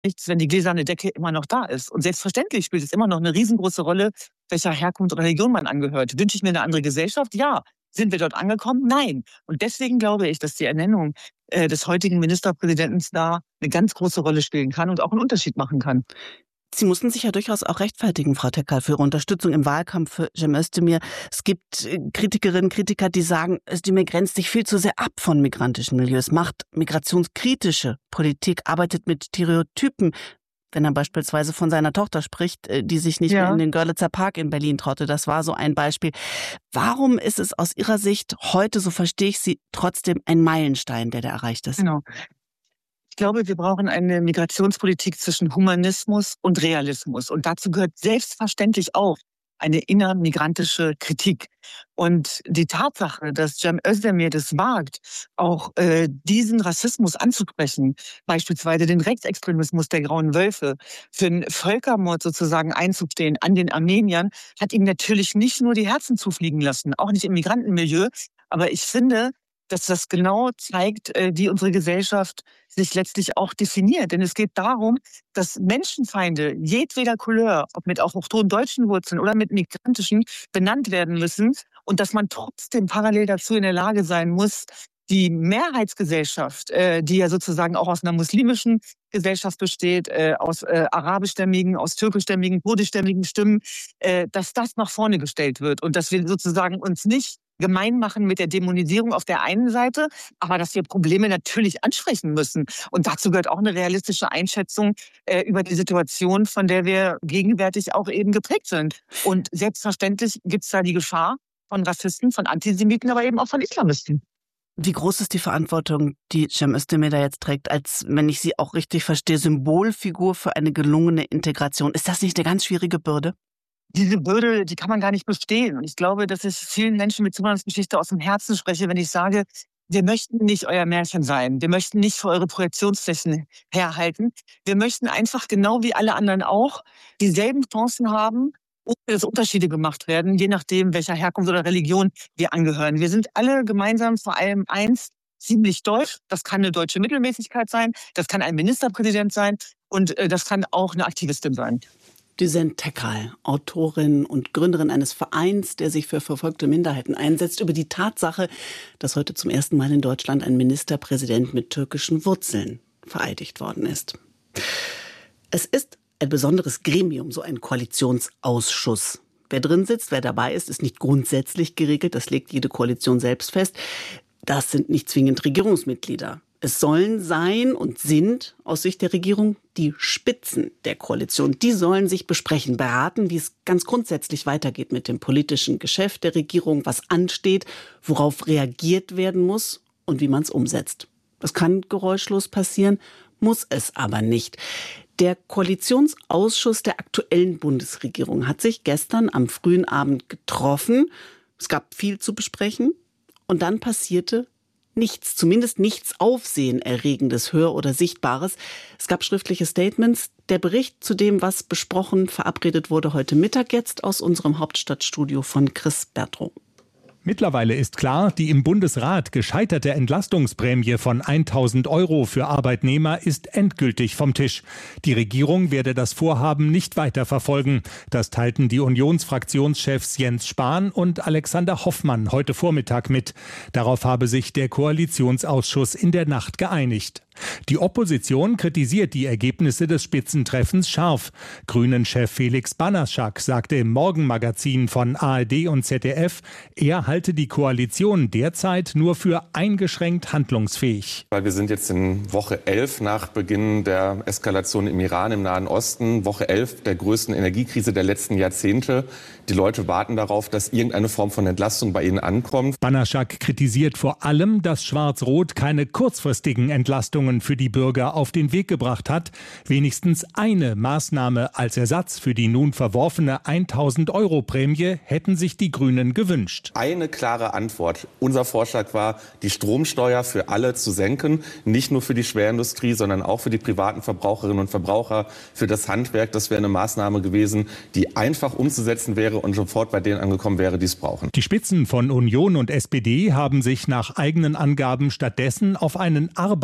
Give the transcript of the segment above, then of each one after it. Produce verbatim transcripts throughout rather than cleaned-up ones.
nichts, wenn die gläserne Decke immer noch da ist. Und selbstverständlich spielt es immer noch eine riesengroße Rolle, welcher Herkunft oder Religion man angehört. Wünsche ich mir eine andere Gesellschaft? Ja. Sind wir dort angekommen? Nein. Und deswegen glaube ich, dass die Ernennung äh, des heutigen Ministerpräsidenten da eine ganz große Rolle spielen kann und auch einen Unterschied machen kann. Sie mussten sich ja durchaus auch rechtfertigen, Frau Tekkal, für Ihre Unterstützung im Wahlkampf für Cem Özdemir. Es gibt Kritikerinnen und Kritiker, die sagen, Özdemir grenzt sich viel zu sehr ab von migrantischen Milieus, macht migrationskritische Politik, arbeitet mit Stereotypen, wenn er beispielsweise von seiner Tochter spricht, die sich nicht ja. mehr in den Görlitzer Park in Berlin traute. Das war so ein Beispiel. Warum ist es aus Ihrer Sicht heute, so verstehe ich Sie, trotzdem ein Meilenstein, der da erreicht ist? Genau. Ich glaube, wir brauchen eine Migrationspolitik zwischen Humanismus und Realismus. Und dazu gehört selbstverständlich auch eine innermigrantische Kritik. Und die Tatsache, dass Cem Özdemir das wagt, auch äh, diesen Rassismus anzusprechen, beispielsweise den Rechtsextremismus der Grauen Wölfe, für einen Völkermord sozusagen einzustehen an den Armeniern, hat ihm natürlich nicht nur die Herzen zufliegen lassen, auch nicht im Migrantenmilieu. Aber ich finde, dass das genau zeigt, wie unsere Gesellschaft sich letztlich auch definiert. Denn es geht darum, dass Menschenfeinde jedweder Couleur, ob mit auch hochhohen deutschen Wurzeln oder mit migrantischen, benannt werden müssen und dass man trotzdem parallel dazu in der Lage sein muss, die Mehrheitsgesellschaft, äh, die ja sozusagen auch aus einer muslimischen Gesellschaft besteht, äh, aus äh, arabischstämmigen, aus türkischstämmigen, kurdischstämmigen Stimmen, äh, dass das nach vorne gestellt wird und dass wir sozusagen uns nicht gemein machen mit der Dämonisierung auf der einen Seite, aber dass wir Probleme natürlich ansprechen müssen. Und dazu gehört auch eine realistische Einschätzung äh, über die Situation, von der wir gegenwärtig auch eben geprägt sind. Und selbstverständlich gibt es da die Gefahr von Rassisten, von Antisemiten, aber eben auch von Islamisten. Wie groß ist die Verantwortung, die Cem Özdemir da jetzt trägt, als, wenn ich Sie auch richtig verstehe, Symbolfigur für eine gelungene Integration? Ist das nicht eine ganz schwierige Bürde? Diese Bürde, die kann man gar nicht bestehen. Und ich glaube, dass ich vielen Menschen mit Zuwanderungsgeschichte aus dem Herzen spreche, wenn ich sage, wir möchten nicht euer Märchen sein. Wir möchten nicht für eure Projektionsflächen herhalten. Wir möchten einfach genau wie alle anderen auch dieselben Chancen haben, ohne dass Unterschiede gemacht werden, je nachdem, welcher Herkunft oder Religion wir angehören. Wir sind alle gemeinsam vor allem eins, ziemlich deutsch. Das kann eine deutsche Mittelmäßigkeit sein, das kann ein Ministerpräsident sein und äh, das kann auch eine Aktivistin sein. Düsen Tekkal, Autorin und Gründerin eines Vereins, der sich für verfolgte Minderheiten einsetzt, über die Tatsache, dass heute zum ersten Mal in Deutschland ein Ministerpräsident mit türkischen Wurzeln vereidigt worden ist. Es ist ein besonderes Gremium, so ein Koalitionsausschuss. Wer drin sitzt, wer dabei ist, ist nicht grundsätzlich geregelt. Das legt jede Koalition selbst fest. Das sind nicht zwingend Regierungsmitglieder. Es sollen sein und sind aus Sicht der Regierung die Spitzen der Koalition. Die sollen sich besprechen, beraten, wie es ganz grundsätzlich weitergeht mit dem politischen Geschäft der Regierung, was ansteht, worauf reagiert werden muss und wie man es umsetzt. Das kann geräuschlos passieren, muss es aber nicht. Der Koalitionsausschuss der aktuellen Bundesregierung hat sich gestern am frühen Abend getroffen. Es gab viel zu besprechen und dann passierte nichts, zumindest nichts Aufsehenerregendes, Hör- oder Sichtbares. Es gab schriftliche Statements. Der Bericht zu dem, was besprochen, verabredet wurde heute Mittag jetzt aus unserem Hauptstadtstudio von Chris Bertrow. Mittlerweile ist klar, die im Bundesrat gescheiterte Entlastungsprämie von tausend Euro für Arbeitnehmer ist endgültig vom Tisch. Die Regierung werde das Vorhaben nicht weiter verfolgen. Das teilten die Unionsfraktionschefs Jens Spahn und Alexander Hoffmann heute Vormittag mit. Darauf habe sich der Koalitionsausschuss in der Nacht geeinigt. Die Opposition kritisiert die Ergebnisse des Spitzentreffens scharf. Grünen-Chef Felix Banaschak sagte im Morgenmagazin von A R D und Z D F, er halte die Koalition derzeit nur für eingeschränkt handlungsfähig. Weil wir sind jetzt in Woche elf nach Beginn der Eskalation im Iran, im Nahen Osten, Woche elf der größten Energiekrise der letzten Jahrzehnte. Die Leute warten darauf, dass irgendeine Form von Entlastung bei ihnen ankommt. Banaschak kritisiert vor allem, dass Schwarz-Rot keine kurzfristigen Entlastungen für die Bürger auf den Weg gebracht hat. Wenigstens eine Maßnahme als Ersatz für die nun verworfene tausend Euro Prämie hätten sich die Grünen gewünscht. Eine klare Antwort. Unser Vorschlag war, die Stromsteuer für alle zu senken. Nicht nur für die Schwerindustrie, sondern auch für die privaten Verbraucherinnen und Verbraucher, für das Handwerk. Das wäre eine Maßnahme gewesen, die einfach umzusetzen wäre und sofort bei denen angekommen wäre, die es brauchen. Die Spitzen von Union und S P D haben sich nach eigenen Angaben stattdessen auf einen Arbeitsprozess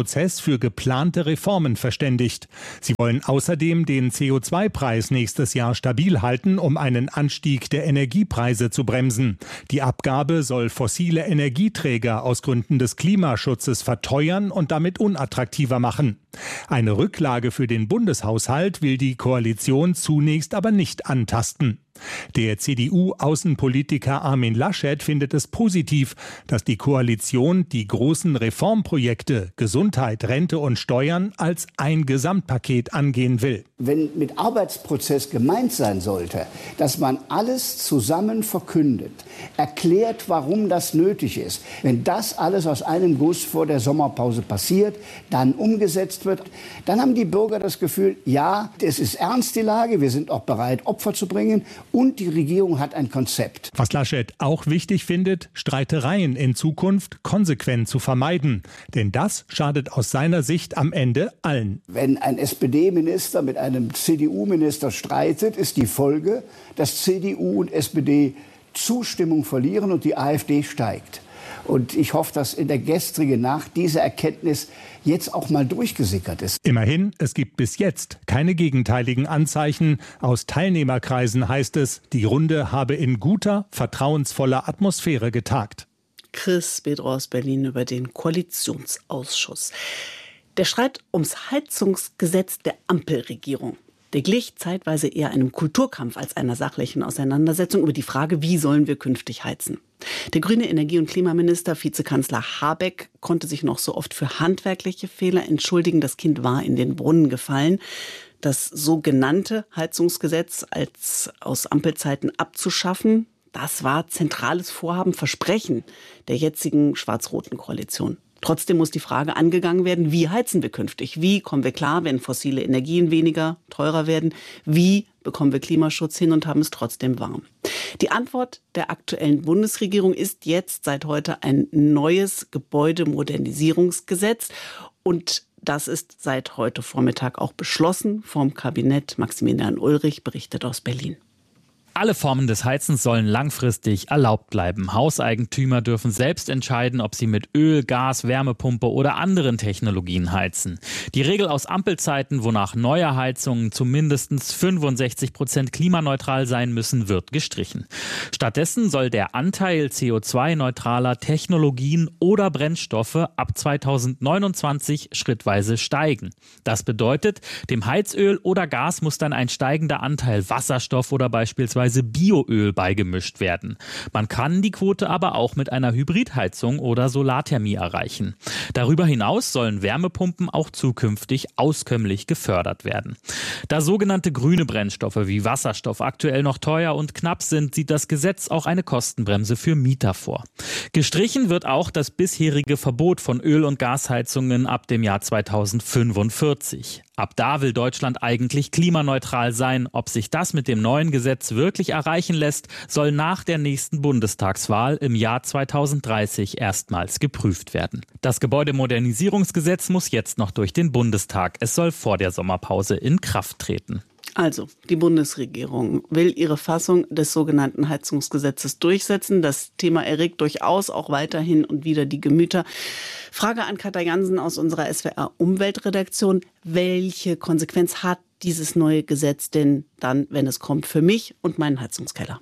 Prozess für geplante Reformen verständigt. Sie wollen außerdem den C O zwei Preis nächstes Jahr stabil halten, um einen Anstieg der Energiepreise zu bremsen. Die Abgabe soll fossile Energieträger aus Gründen des Klimaschutzes verteuern und damit unattraktiver machen. Eine Rücklage für den Bundeshaushalt will die Koalition zunächst aber nicht antasten. Der C D U-Außenpolitiker Armin Laschet findet es positiv, dass die Koalition die großen Reformprojekte Gesundheit, Rente und Steuern als ein Gesamtpaket angehen will. Wenn mit Arbeitsprozess gemeint sein sollte, dass man alles zusammen verkündet, erklärt, warum das nötig ist, wenn das alles aus einem Guss vor der Sommerpause passiert, dann umgesetzt wird, dann haben die Bürger das Gefühl, ja, es ist ernst die Lage, wir sind auch bereit, Opfer zu bringen. Und die Regierung hat ein Konzept. Was Laschet auch wichtig findet, Streitereien in Zukunft konsequent zu vermeiden. Denn das schadet aus seiner Sicht am Ende allen. Wenn ein S P D-Minister mit einem C D U-Minister streitet, ist die Folge, dass C D U und S P D Zustimmung verlieren und die AfD steigt. Und ich hoffe, dass in der gestrigen Nacht diese Erkenntnis jetzt auch mal durchgesickert ist. Immerhin, es gibt bis jetzt keine gegenteiligen Anzeichen. Aus Teilnehmerkreisen heißt es, die Runde habe in guter, vertrauensvoller Atmosphäre getagt. Chris Bedro aus Berlin über den Koalitionsausschuss. Der Streit ums Heizungsgesetz der Ampelregierung, der glich zeitweise eher einem Kulturkampf als einer sachlichen Auseinandersetzung über die Frage, wie sollen wir künftig heizen. Der grüne Energie- und Klimaminister, Vizekanzler Habeck, konnte sich noch so oft für handwerkliche Fehler entschuldigen. Das Kind war in den Brunnen gefallen. Das sogenannte Heizungsgesetz als aus Ampelzeiten abzuschaffen, das war zentrales Vorhaben, Versprechen der jetzigen schwarz-roten Koalition. Trotzdem muss die Frage angegangen werden, wie heizen wir künftig? Wie kommen wir klar, wenn fossile Energien weniger, teurer werden? Wie bekommen wir Klimaschutz hin und haben es trotzdem warm? Die Antwort der aktuellen Bundesregierung ist jetzt seit heute ein neues Gebäudemodernisierungsgesetz. Und das ist seit heute Vormittag auch beschlossen vom Kabinett. Maximilian Ulrich berichtet aus Berlin. Alle Formen des Heizens sollen langfristig erlaubt bleiben. Hauseigentümer dürfen selbst entscheiden, ob sie mit Öl, Gas, Wärmepumpe oder anderen Technologien heizen. Die Regel aus Ampelzeiten, wonach neue Heizungen zu mindestens fünfundsechzig Prozent klimaneutral sein müssen, wird gestrichen. Stattdessen soll der Anteil C O zwei neutraler Technologien oder Brennstoffe ab zweitausendneunundzwanzig schrittweise steigen. Das bedeutet, dem Heizöl oder Gas muss dann ein steigender Anteil Wasserstoff oder beispielsweise Bioöl beigemischt werden. Man kann die Quote aber auch mit einer Hybridheizung oder Solarthermie erreichen. Darüber hinaus sollen Wärmepumpen auch zukünftig auskömmlich gefördert werden. Da sogenannte grüne Brennstoffe wie Wasserstoff aktuell noch teuer und knapp sind, sieht das Gesetz auch eine Kostenbremse für Mieter vor. Gestrichen wird auch das bisherige Verbot von Öl- und Gasheizungen ab dem Jahr zweitausendfünfundvierzig. Ab da will Deutschland eigentlich klimaneutral sein. Ob sich das mit dem neuen Gesetz wirklich erreichen lässt, soll nach der nächsten Bundestagswahl im Jahr zweitausenddreißig erstmals geprüft werden. Das Gebäudemodernisierungsgesetz muss jetzt noch durch den Bundestag. Es soll vor der Sommerpause in Kraft treten. Also, die Bundesregierung will ihre Fassung des sogenannten Heizungsgesetzes durchsetzen. Das Thema erregt durchaus auch weiterhin und wieder die Gemüter. Frage an Katja Jansen aus unserer S W R-Umweltredaktion. Welche Konsequenz hat dieses neue Gesetz denn dann, wenn es kommt, für mich und meinen Heizungskeller?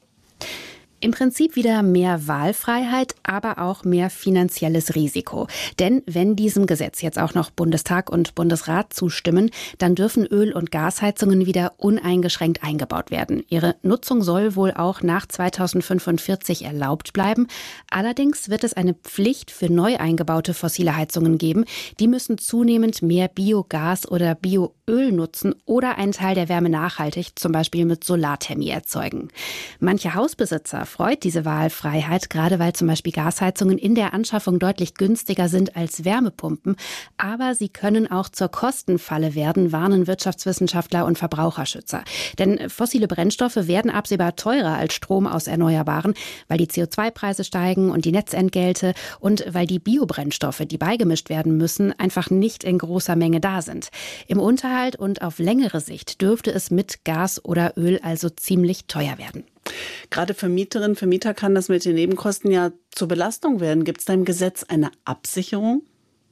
Im Prinzip wieder mehr Wahlfreiheit, aber auch mehr finanzielles Risiko. Denn wenn diesem Gesetz jetzt auch noch Bundestag und Bundesrat zustimmen, dann dürfen Öl- und Gasheizungen wieder uneingeschränkt eingebaut werden. Ihre Nutzung soll wohl auch nach zweitausendfünfundvierzig erlaubt bleiben. Allerdings wird es eine Pflicht für neu eingebaute fossile Heizungen geben. Die müssen zunehmend mehr Biogas oder Bioöl nutzen oder einen Teil der Wärme nachhaltig, zum Beispiel mit Solarthermie, erzeugen. Manche Hausbesitzer freut diese Wahlfreiheit, gerade weil zum Beispiel Gasheizungen in der Anschaffung deutlich günstiger sind als Wärmepumpen. Aber sie können auch zur Kostenfalle werden, warnen Wirtschaftswissenschaftler und Verbraucherschützer. Denn fossile Brennstoffe werden absehbar teurer als Strom aus Erneuerbaren, weil die C O zwei Preise steigen und die Netzentgelte und weil die Biobrennstoffe, die beigemischt werden müssen, einfach nicht in großer Menge da sind. Im Unterhalt und auf längere Sicht dürfte es mit Gas oder Öl also ziemlich teuer werden. Gerade für Mieterinnen, für Mieter kann das mit den Nebenkosten ja zur Belastung werden. Gibt es da im Gesetz eine Absicherung?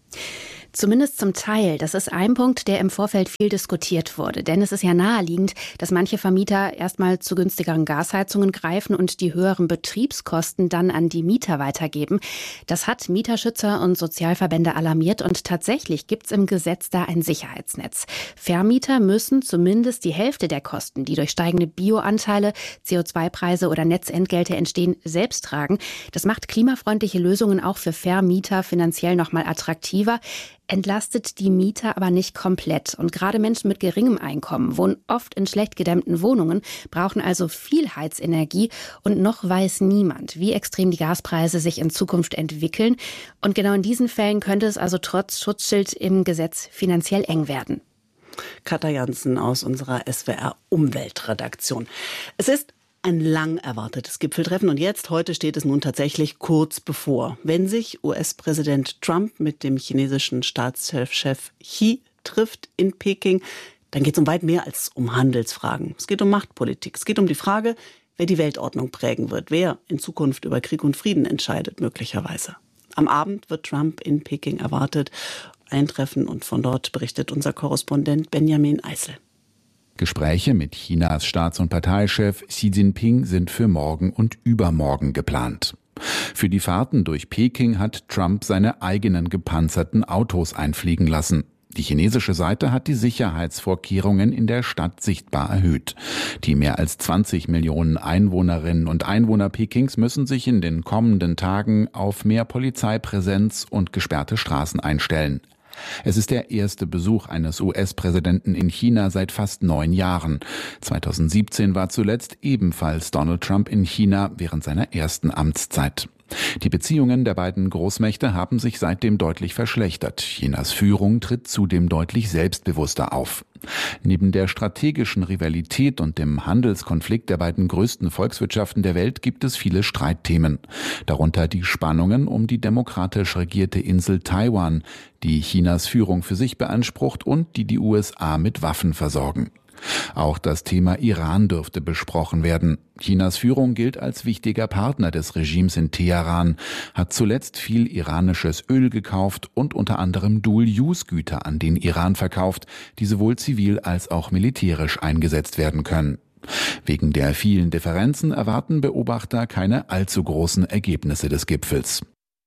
Zumindest zum Teil. Das ist ein Punkt, der im Vorfeld viel diskutiert wurde. Denn es ist ja naheliegend, dass manche Vermieter erstmal zu günstigeren Gasheizungen greifen und die höheren Betriebskosten dann an die Mieter weitergeben. Das hat Mieterschützer und Sozialverbände alarmiert und tatsächlich gibt's im Gesetz da ein Sicherheitsnetz. Vermieter müssen zumindest die Hälfte der Kosten, die durch steigende Bioanteile, C O zwei Preise oder Netzentgelte entstehen, selbst tragen. Das macht klimafreundliche Lösungen auch für Vermieter finanziell nochmal attraktiver. Entlastet die Mieter aber nicht komplett. Und gerade Menschen mit geringem Einkommen wohnen oft in schlecht gedämmten Wohnungen, brauchen also viel Heizenergie. Und noch weiß niemand, wie extrem die Gaspreise sich in Zukunft entwickeln. Und genau in diesen Fällen könnte es also trotz Schutzschild im Gesetz finanziell eng werden. Katja Jansen aus unserer S W R-Umweltredaktion. Es ist ein lang erwartetes Gipfeltreffen und jetzt, heute steht es nun tatsächlich kurz bevor. Wenn sich U S-Präsident Trump mit dem chinesischen Staatschef Xi trifft in Peking, dann geht es um weit mehr als um Handelsfragen. Es geht um Machtpolitik. Es geht um die Frage, wer die Weltordnung prägen wird, wer in Zukunft über Krieg und Frieden entscheidet möglicherweise. Am Abend wird Trump in Peking erwartet, eintreffen und von dort berichtet unser Korrespondent Benjamin Eisel. Gespräche mit Chinas Staats- und Parteichef Xi Jinping sind für morgen und übermorgen geplant. Für die Fahrten durch Peking hat Trump seine eigenen gepanzerten Autos einfliegen lassen. Die chinesische Seite hat die Sicherheitsvorkehrungen in der Stadt sichtbar erhöht. Die mehr als zwanzig Millionen Einwohnerinnen und Einwohner Pekings müssen sich in den kommenden Tagen auf mehr Polizeipräsenz und gesperrte Straßen einstellen. Es ist der erste Besuch eines U S-Präsidenten in China seit fast neun Jahren. zweitausendsiebzehn war zuletzt ebenfalls Donald Trump in China während seiner ersten Amtszeit. Die Beziehungen der beiden Großmächte haben sich seitdem deutlich verschlechtert. Chinas Führung tritt zudem deutlich selbstbewusster auf. Neben der strategischen Rivalität und dem Handelskonflikt der beiden größten Volkswirtschaften der Welt gibt es viele Streitthemen. Darunter die Spannungen um die demokratisch regierte Insel Taiwan, die Chinas Führung für sich beansprucht und die die U S A mit Waffen versorgen. Auch das Thema Iran dürfte besprochen werden. Chinas Führung gilt als wichtiger Partner des Regimes in Teheran, hat zuletzt viel iranisches Öl gekauft und unter anderem Dual-Use-Güter an den Iran verkauft, die sowohl zivil als auch militärisch eingesetzt werden können. Wegen der vielen Differenzen erwarten Beobachter keine allzu großen Ergebnisse des Gipfels.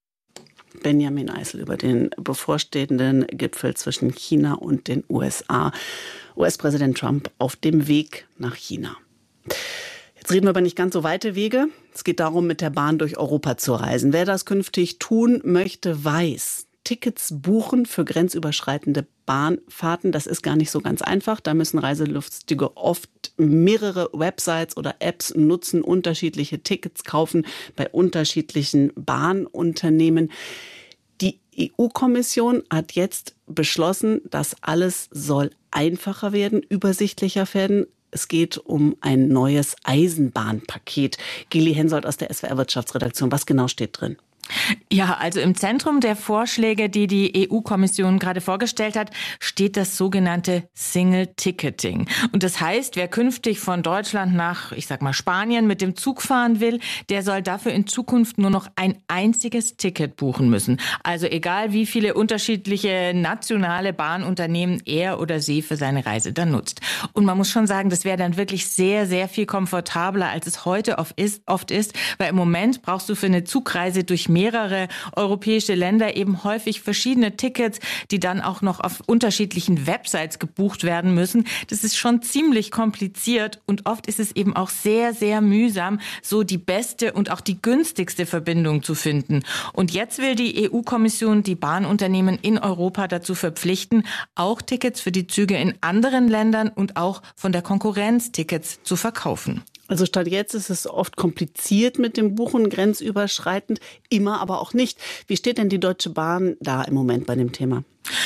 Benjamin Eisel über den bevorstehenden Gipfel zwischen China und den U S A. U S-Präsident Trump auf dem Weg nach China. Jetzt reden wir über nicht ganz so weite Wege. Es geht darum, mit der Bahn durch Europa zu reisen. Wer das künftig tun möchte, weiß, Tickets buchen für grenzüberschreitende Bahnfahrten, das ist gar nicht so ganz einfach. Da müssen Reiselustige oft mehrere Websites oder Apps nutzen, unterschiedliche Tickets kaufen bei unterschiedlichen Bahnunternehmen. Die E U-Kommission hat jetzt beschlossen, das alles soll einfacher werden, übersichtlicher werden. Es geht um ein neues Eisenbahnpaket. Gili Hensoldt aus der S W R-Wirtschaftsredaktion. Was genau steht drin? Ja, also im Zentrum der Vorschläge, die die E U-Kommission gerade vorgestellt hat, steht das sogenannte Single Ticketing. Und das heißt, wer künftig von Deutschland nach, ich sag mal, Spanien mit dem Zug fahren will, der soll dafür in Zukunft nur noch ein einziges Ticket buchen müssen. Also egal, wie viele unterschiedliche nationale Bahnunternehmen er oder sie für seine Reise dann nutzt. Und man muss schon sagen, das wäre dann wirklich sehr, sehr viel komfortabler, als es heute oft ist, oft ist, weil im Moment brauchst du für eine Zugreise durch mehrere europäische Länder eben häufig verschiedene Tickets, die dann auch noch auf unterschiedlichen Websites gebucht werden müssen. Das ist schon ziemlich kompliziert und oft ist es eben auch sehr, sehr mühsam, so die beste und auch die günstigste Verbindung zu finden. Und jetzt will die E U-Kommission die Bahnunternehmen in Europa dazu verpflichten, auch Tickets für die Züge in anderen Ländern und auch von der Konkurrenz Tickets zu verkaufen. Also statt jetzt ist es oft kompliziert mit dem Buchen, grenzüberschreitend, immer aber auch nicht. Wie steht denn die Deutsche Bahn da im Moment bei dem Thema?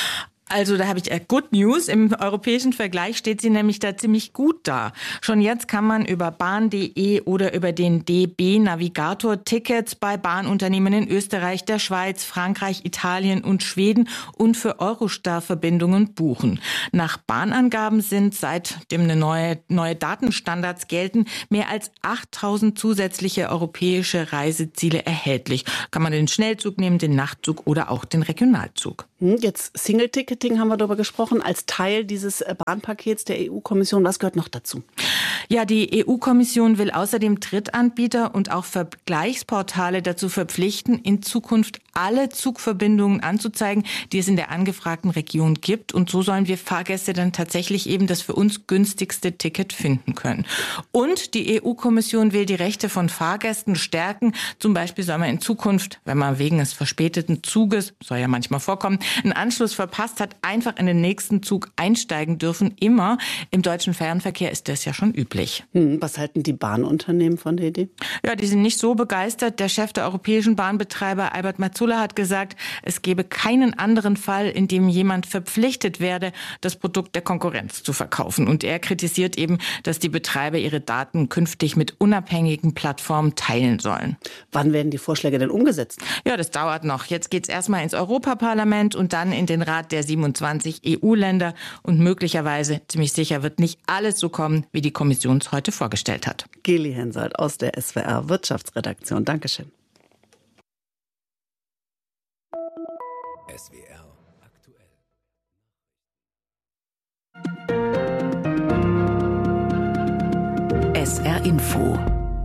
Also da habe ich Good News. Im europäischen Vergleich steht sie nämlich da ziemlich gut da. Schon jetzt kann man über bahn punkt de oder über den D B-Navigator Tickets bei Bahnunternehmen in Österreich, der Schweiz, Frankreich, Italien und Schweden und für Eurostar-Verbindungen buchen. Nach Bahnangaben sind, seitdem eine neue, neue Datenstandards gelten, mehr als achttausend zusätzliche europäische Reiseziele erhältlich. Kann man den Schnellzug nehmen, den Nachtzug oder auch den Regionalzug. Jetzt Single-Ticketing haben wir darüber gesprochen, als Teil dieses Bahnpakets der E U-Kommission. Was gehört noch dazu? Ja, die E U-Kommission will außerdem Drittanbieter und auch Vergleichsportale dazu verpflichten, in Zukunft alle Zugverbindungen anzuzeigen, die es in der angefragten Region gibt. Und so sollen wir Fahrgäste dann tatsächlich eben das für uns günstigste Ticket finden können. Und die E U-Kommission will die Rechte von Fahrgästen stärken. Zum Beispiel soll man in Zukunft, wenn man wegen des verspäteten Zuges, soll ja manchmal vorkommen, einen Anschluss verpasst hat, einfach in den nächsten Zug einsteigen dürfen. Immer. Im deutschen Fernverkehr ist das ja schon üblich. Hm, was halten die Bahnunternehmen von der Idee? Ja, die sind nicht so begeistert. Der Chef der europäischen Bahnbetreiber, Albert Mazzulla, hat gesagt, es gebe keinen anderen Fall, in dem jemand verpflichtet werde, das Produkt der Konkurrenz zu verkaufen. Und er kritisiert eben, dass die Betreiber ihre Daten künftig mit unabhängigen Plattformen teilen sollen. Wann werden die Vorschläge denn umgesetzt? Ja, das dauert noch. Jetzt geht's erstmal ins Europaparlament und dann in den Rat der siebenundzwanzig E U-Länder. Und möglicherweise, ziemlich sicher, wird nicht alles so kommen, wie die Kommission es heute vorgestellt hat. Geli Hensoldt aus der S W R Wirtschaftsredaktion. Dankeschön. S W R aktuell. S R Info.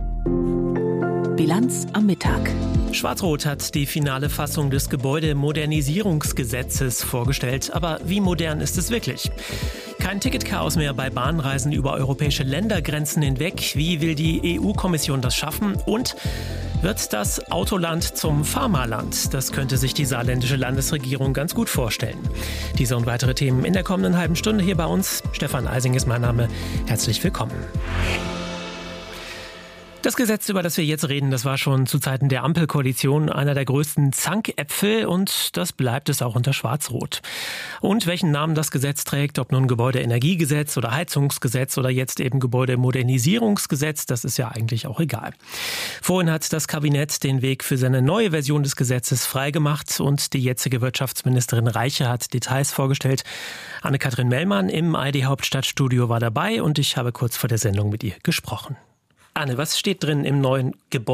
Bilanz am Mittag. Schwarz-Rot hat die finale Fassung des Gebäudemodernisierungsgesetzes vorgestellt. Aber wie modern ist es wirklich? Kein Ticketchaos mehr bei Bahnreisen über europäische Ländergrenzen hinweg. Wie will die E U-Kommission das schaffen? Und wird das Autoland zum Pharmaland? Das könnte sich die saarländische Landesregierung ganz gut vorstellen. Diese und weitere Themen in der kommenden halben Stunde hier bei uns. Stefan Eising ist mein Name. Herzlich willkommen. Das Gesetz, über das wir jetzt reden, das war schon zu Zeiten der Ampelkoalition einer der größten Zankäpfel und das bleibt es auch unter Schwarz-Rot. Und welchen Namen das Gesetz trägt, ob nun Gebäudeenergiegesetz oder Heizungsgesetz oder jetzt eben Gebäudemodernisierungsgesetz, das ist ja eigentlich auch egal. Vorhin hat das Kabinett den Weg für seine neue Version des Gesetzes freigemacht und die jetzige Wirtschaftsministerin Reiche hat Details vorgestellt. Anne-Kathrin Mellmann im A R D Hauptstadtstudio war dabei und ich habe kurz vor der Sendung mit ihr gesprochen. Anne, was steht drin im neuen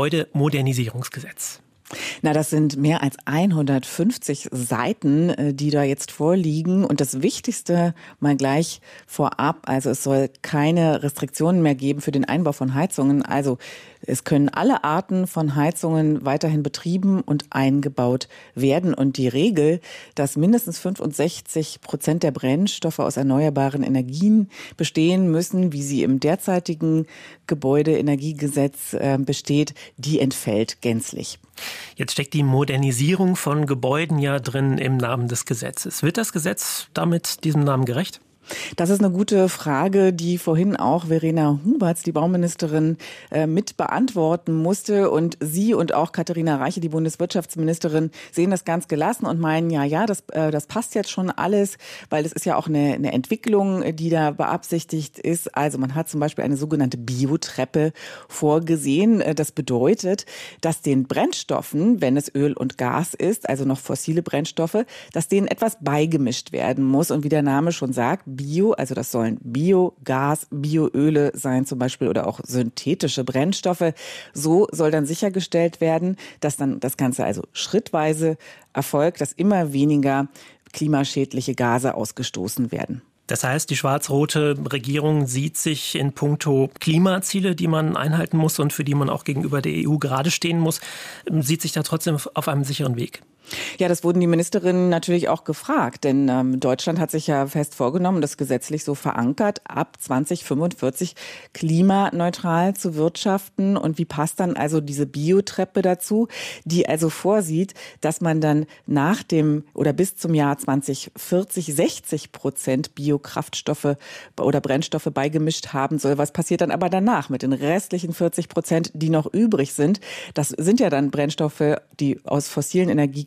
Gebäudemodernisierungsgesetz? Na, das sind mehr als hundertfünfzig Seiten, die da jetzt vorliegen. Und das Wichtigste mal gleich vorab, also es soll keine Restriktionen mehr geben für den Einbau von Heizungen. Also es können alle Arten von Heizungen weiterhin betrieben und eingebaut werden. Und die Regel, dass mindestens fünfundsechzig Prozent der Brennstoffe aus erneuerbaren Energien bestehen müssen, wie sie im derzeitigen Gebäudeenergiegesetz äh, besteht, die entfällt gänzlich. Jetzt steckt die Modernisierung von Gebäuden ja drin im Namen des Gesetzes. Wird das Gesetz damit diesem Namen gerecht? Das ist eine gute Frage, die vorhin auch Verena Huberts, die Bauministerin, mit beantworten musste. Und sie und auch Katharina Reiche, die Bundeswirtschaftsministerin, sehen das ganz gelassen und meinen, ja, ja, das, das passt jetzt schon alles, weil es ist ja auch eine, eine Entwicklung, die da beabsichtigt ist. Also man hat zum Beispiel eine sogenannte Biotreppe vorgesehen. Das bedeutet, dass den Brennstoffen, wenn es Öl und Gas ist, also noch fossile Brennstoffe, dass denen etwas beigemischt werden muss. Und wie der Name schon sagt, Bio, also das sollen Biogas, Bioöle sein zum Beispiel oder auch synthetische Brennstoffe. So soll dann sichergestellt werden, dass dann das Ganze also schrittweise erfolgt, dass immer weniger klimaschädliche Gase ausgestoßen werden. Das heißt, die schwarz-rote Regierung sieht sich in puncto Klimaziele, die man einhalten muss und für die man auch gegenüber der E U gerade stehen muss, sieht sich da trotzdem auf einem sicheren Weg. Ja, das wurden die Ministerinnen natürlich auch gefragt, denn ähm, Deutschland hat sich ja fest vorgenommen, das gesetzlich so verankert, ab zwanzig fünfundvierzig klimaneutral zu wirtschaften. Und wie passt dann also diese Biotreppe dazu, die also vorsieht, dass man dann nach dem oder bis zum Jahr zwanzig vierzig sechzig Prozent Biokraftstoffe oder Brennstoffe beigemischt haben soll. Was passiert dann aber danach mit den restlichen vierzig Prozent, die noch übrig sind? Das sind ja dann Brennstoffe, die aus fossilen Energiequellen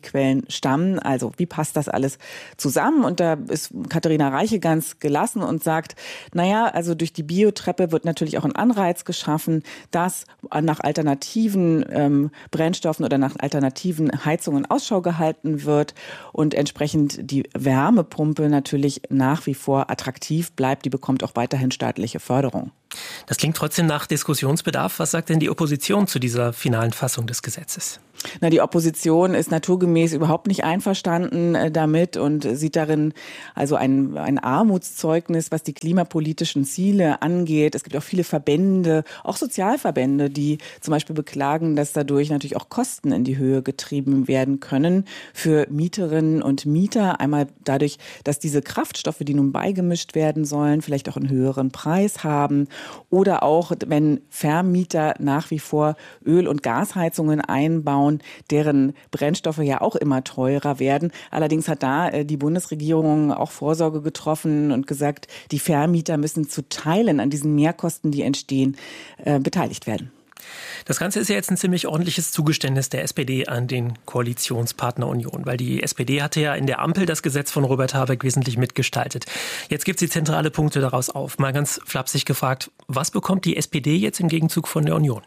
Energiequellen stammen. Also wie passt das alles zusammen? Und da ist Katharina Reiche ganz gelassen und sagt, naja, also durch die Biotreppe wird natürlich auch ein Anreiz geschaffen, dass nach alternativen ähm, Brennstoffen oder nach alternativen Heizungen Ausschau gehalten wird und entsprechend die Wärmepumpe natürlich nach wie vor attraktiv bleibt. Die bekommt auch weiterhin staatliche Förderung. Das klingt trotzdem nach Diskussionsbedarf. Was sagt denn die Opposition zu dieser finalen Fassung des Gesetzes? Na, die Opposition ist naturgemäß überhaupt nicht einverstanden äh, damit und sieht darin also ein, ein Armutszeugnis, was die klimapolitischen Ziele angeht. Es gibt auch viele Verbände, auch Sozialverbände, die zum Beispiel beklagen, dass dadurch natürlich auch Kosten in die Höhe getrieben werden können für Mieterinnen und Mieter. Einmal dadurch, dass diese Kraftstoffe, die nun beigemischt werden sollen, vielleicht auch einen höheren Preis haben. Oder auch, wenn Vermieter nach wie vor Öl- und Gasheizungen einbauen, deren Brennstoffe ja auch immer teurer werden. Allerdings hat da die Bundesregierung auch Vorsorge getroffen und gesagt, die Vermieter müssen zu Teilen an diesen Mehrkosten, die entstehen, äh, beteiligt werden. Das Ganze ist ja jetzt ein ziemlich ordentliches Zugeständnis der S P D an den Koalitionspartner Union, weil die S P D hatte ja in der Ampel das Gesetz von Robert Habeck wesentlich mitgestaltet. Jetzt gibt es die zentrale Punkte daraus auf. Mal ganz flapsig gefragt, was bekommt die S P D jetzt im Gegenzug von der Union?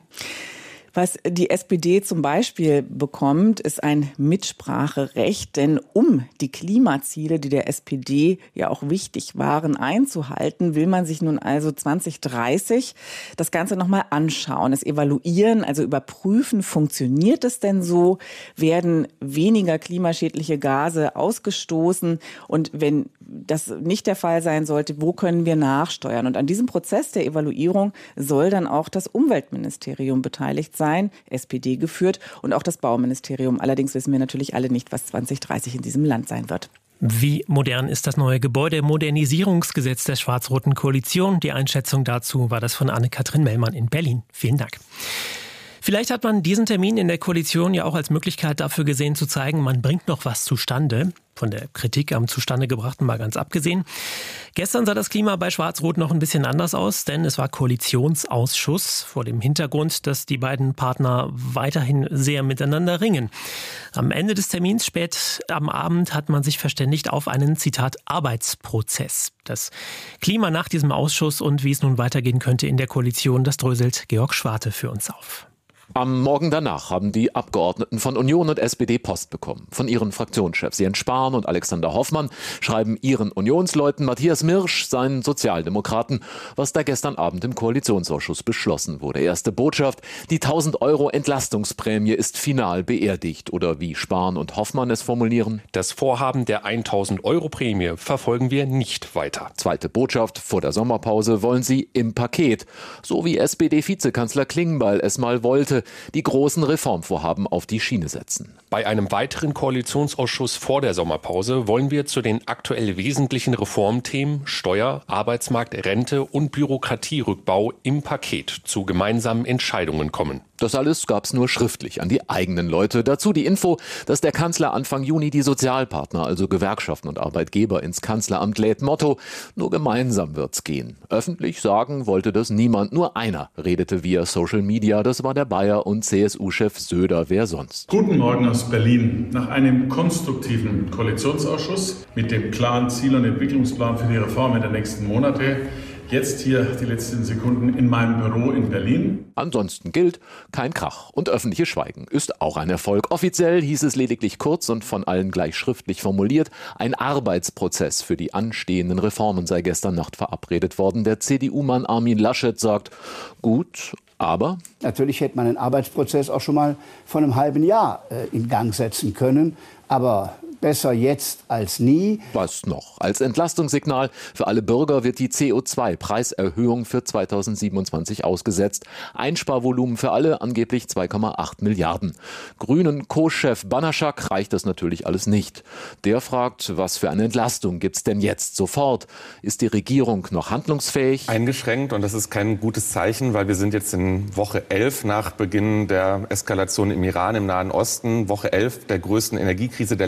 Was die S P D zum Beispiel bekommt, ist ein Mitspracherecht, denn um die Klimaziele, die der S P D ja auch wichtig waren, einzuhalten, will man sich nun also zwanzig dreißig das Ganze nochmal anschauen, es evaluieren, also überprüfen, funktioniert es denn so, werden weniger klimaschädliche Gase ausgestoßen und wenn das nicht der Fall sein sollte, wo können wir nachsteuern? Und an diesem Prozess der Evaluierung soll dann auch das Umweltministerium beteiligt sein, S P D geführt, und auch das Bauministerium. Allerdings wissen wir natürlich alle nicht, was zwanzig dreißig in diesem Land sein wird. Wie modern ist das neue Gebäudemodernisierungsgesetz der schwarz-roten Koalition? Die Einschätzung dazu war das von Anne-Kathrin Mellmann in Berlin. Vielen Dank. Vielleicht hat man diesen Termin in der Koalition ja auch als Möglichkeit dafür gesehen, zu zeigen, man bringt noch was zustande. Von der Kritik am Zustandegebrachten mal ganz abgesehen. Gestern sah das Klima bei Schwarz-Rot noch ein bisschen anders aus, denn es war Koalitionsausschuss vor dem Hintergrund, dass die beiden Partner weiterhin sehr miteinander ringen. Am Ende des Termins spät am Abend hat man sich verständigt auf einen, Zitat, Arbeitsprozess. Das Klima nach diesem Ausschuss und wie es nun weitergehen könnte in der Koalition, das dröselt Georg Schwarte für uns auf. Am Morgen danach haben die Abgeordneten von Union und S P D Post bekommen. Von ihren Fraktionschefs Jens Spahn und Alexander Hoffmann schreiben ihren Unionsleuten Matthias Mirsch, seinen Sozialdemokraten, was da gestern Abend im Koalitionsausschuss beschlossen wurde. Erste Botschaft, die tausend Euro Entlastungsprämie ist final beerdigt. Oder wie Spahn und Hoffmann es formulieren: Das Vorhaben der tausend Euro Prämie verfolgen wir nicht weiter. Zweite Botschaft, vor der Sommerpause wollen sie im Paket, so wie S P D-Vizekanzler Klingbeil es mal wollte, die großen Reformvorhaben auf die Schiene setzen. Bei einem weiteren Koalitionsausschuss vor der Sommerpause wollen wir zu den aktuell wesentlichen Reformthemen Steuer, Arbeitsmarkt, Rente und Bürokratierückbau im Paket zu gemeinsamen Entscheidungen kommen. Das alles gab's nur schriftlich an die eigenen Leute. Dazu die Info, dass der Kanzler Anfang Juni die Sozialpartner, also Gewerkschaften und Arbeitgeber, ins Kanzleramt lädt. Motto: Nur gemeinsam wird's gehen. Öffentlich sagen wollte das niemand. Nur einer redete via Social Media. Das war der Bayer- und C S U-Chef Söder. Wer sonst? Guten Morgen aus Berlin. Nach einem konstruktiven Koalitionsausschuss mit dem klaren Ziel- und Entwicklungsplan für die Reformen der nächsten Monate jetzt hier die letzten Sekunden in meinem Büro in Berlin. Ansonsten gilt kein Krach. Und öffentliches Schweigen ist auch ein Erfolg. Offiziell hieß es lediglich kurz und von allen gleich schriftlich formuliert: Ein Arbeitsprozess für die anstehenden Reformen sei gestern Nacht verabredet worden. Der C D U-Mann Armin Laschet sagt: Gut, aber? Natürlich hätte man einen Arbeitsprozess auch schon mal vor einem halben Jahr äh, in Gang setzen können. Aber besser jetzt als nie. Was noch? Als Entlastungssignal für alle Bürger wird die C O zwei Preiserhöhung für zweitausendsiebenundzwanzig ausgesetzt. Einsparvolumen für alle angeblich zwei Komma acht Milliarden. Grünen Co-Chef Banaschak reicht das natürlich alles nicht. Der fragt, was für eine Entlastung gibt's denn jetzt sofort? Ist die Regierung noch handlungsfähig? Eingeschränkt, und das ist kein gutes Zeichen, weil wir sind jetzt in Woche elf nach Beginn der Eskalation im Iran, im Nahen Osten. Woche elf der größten Energiekrise der letzten Jahrzehnte.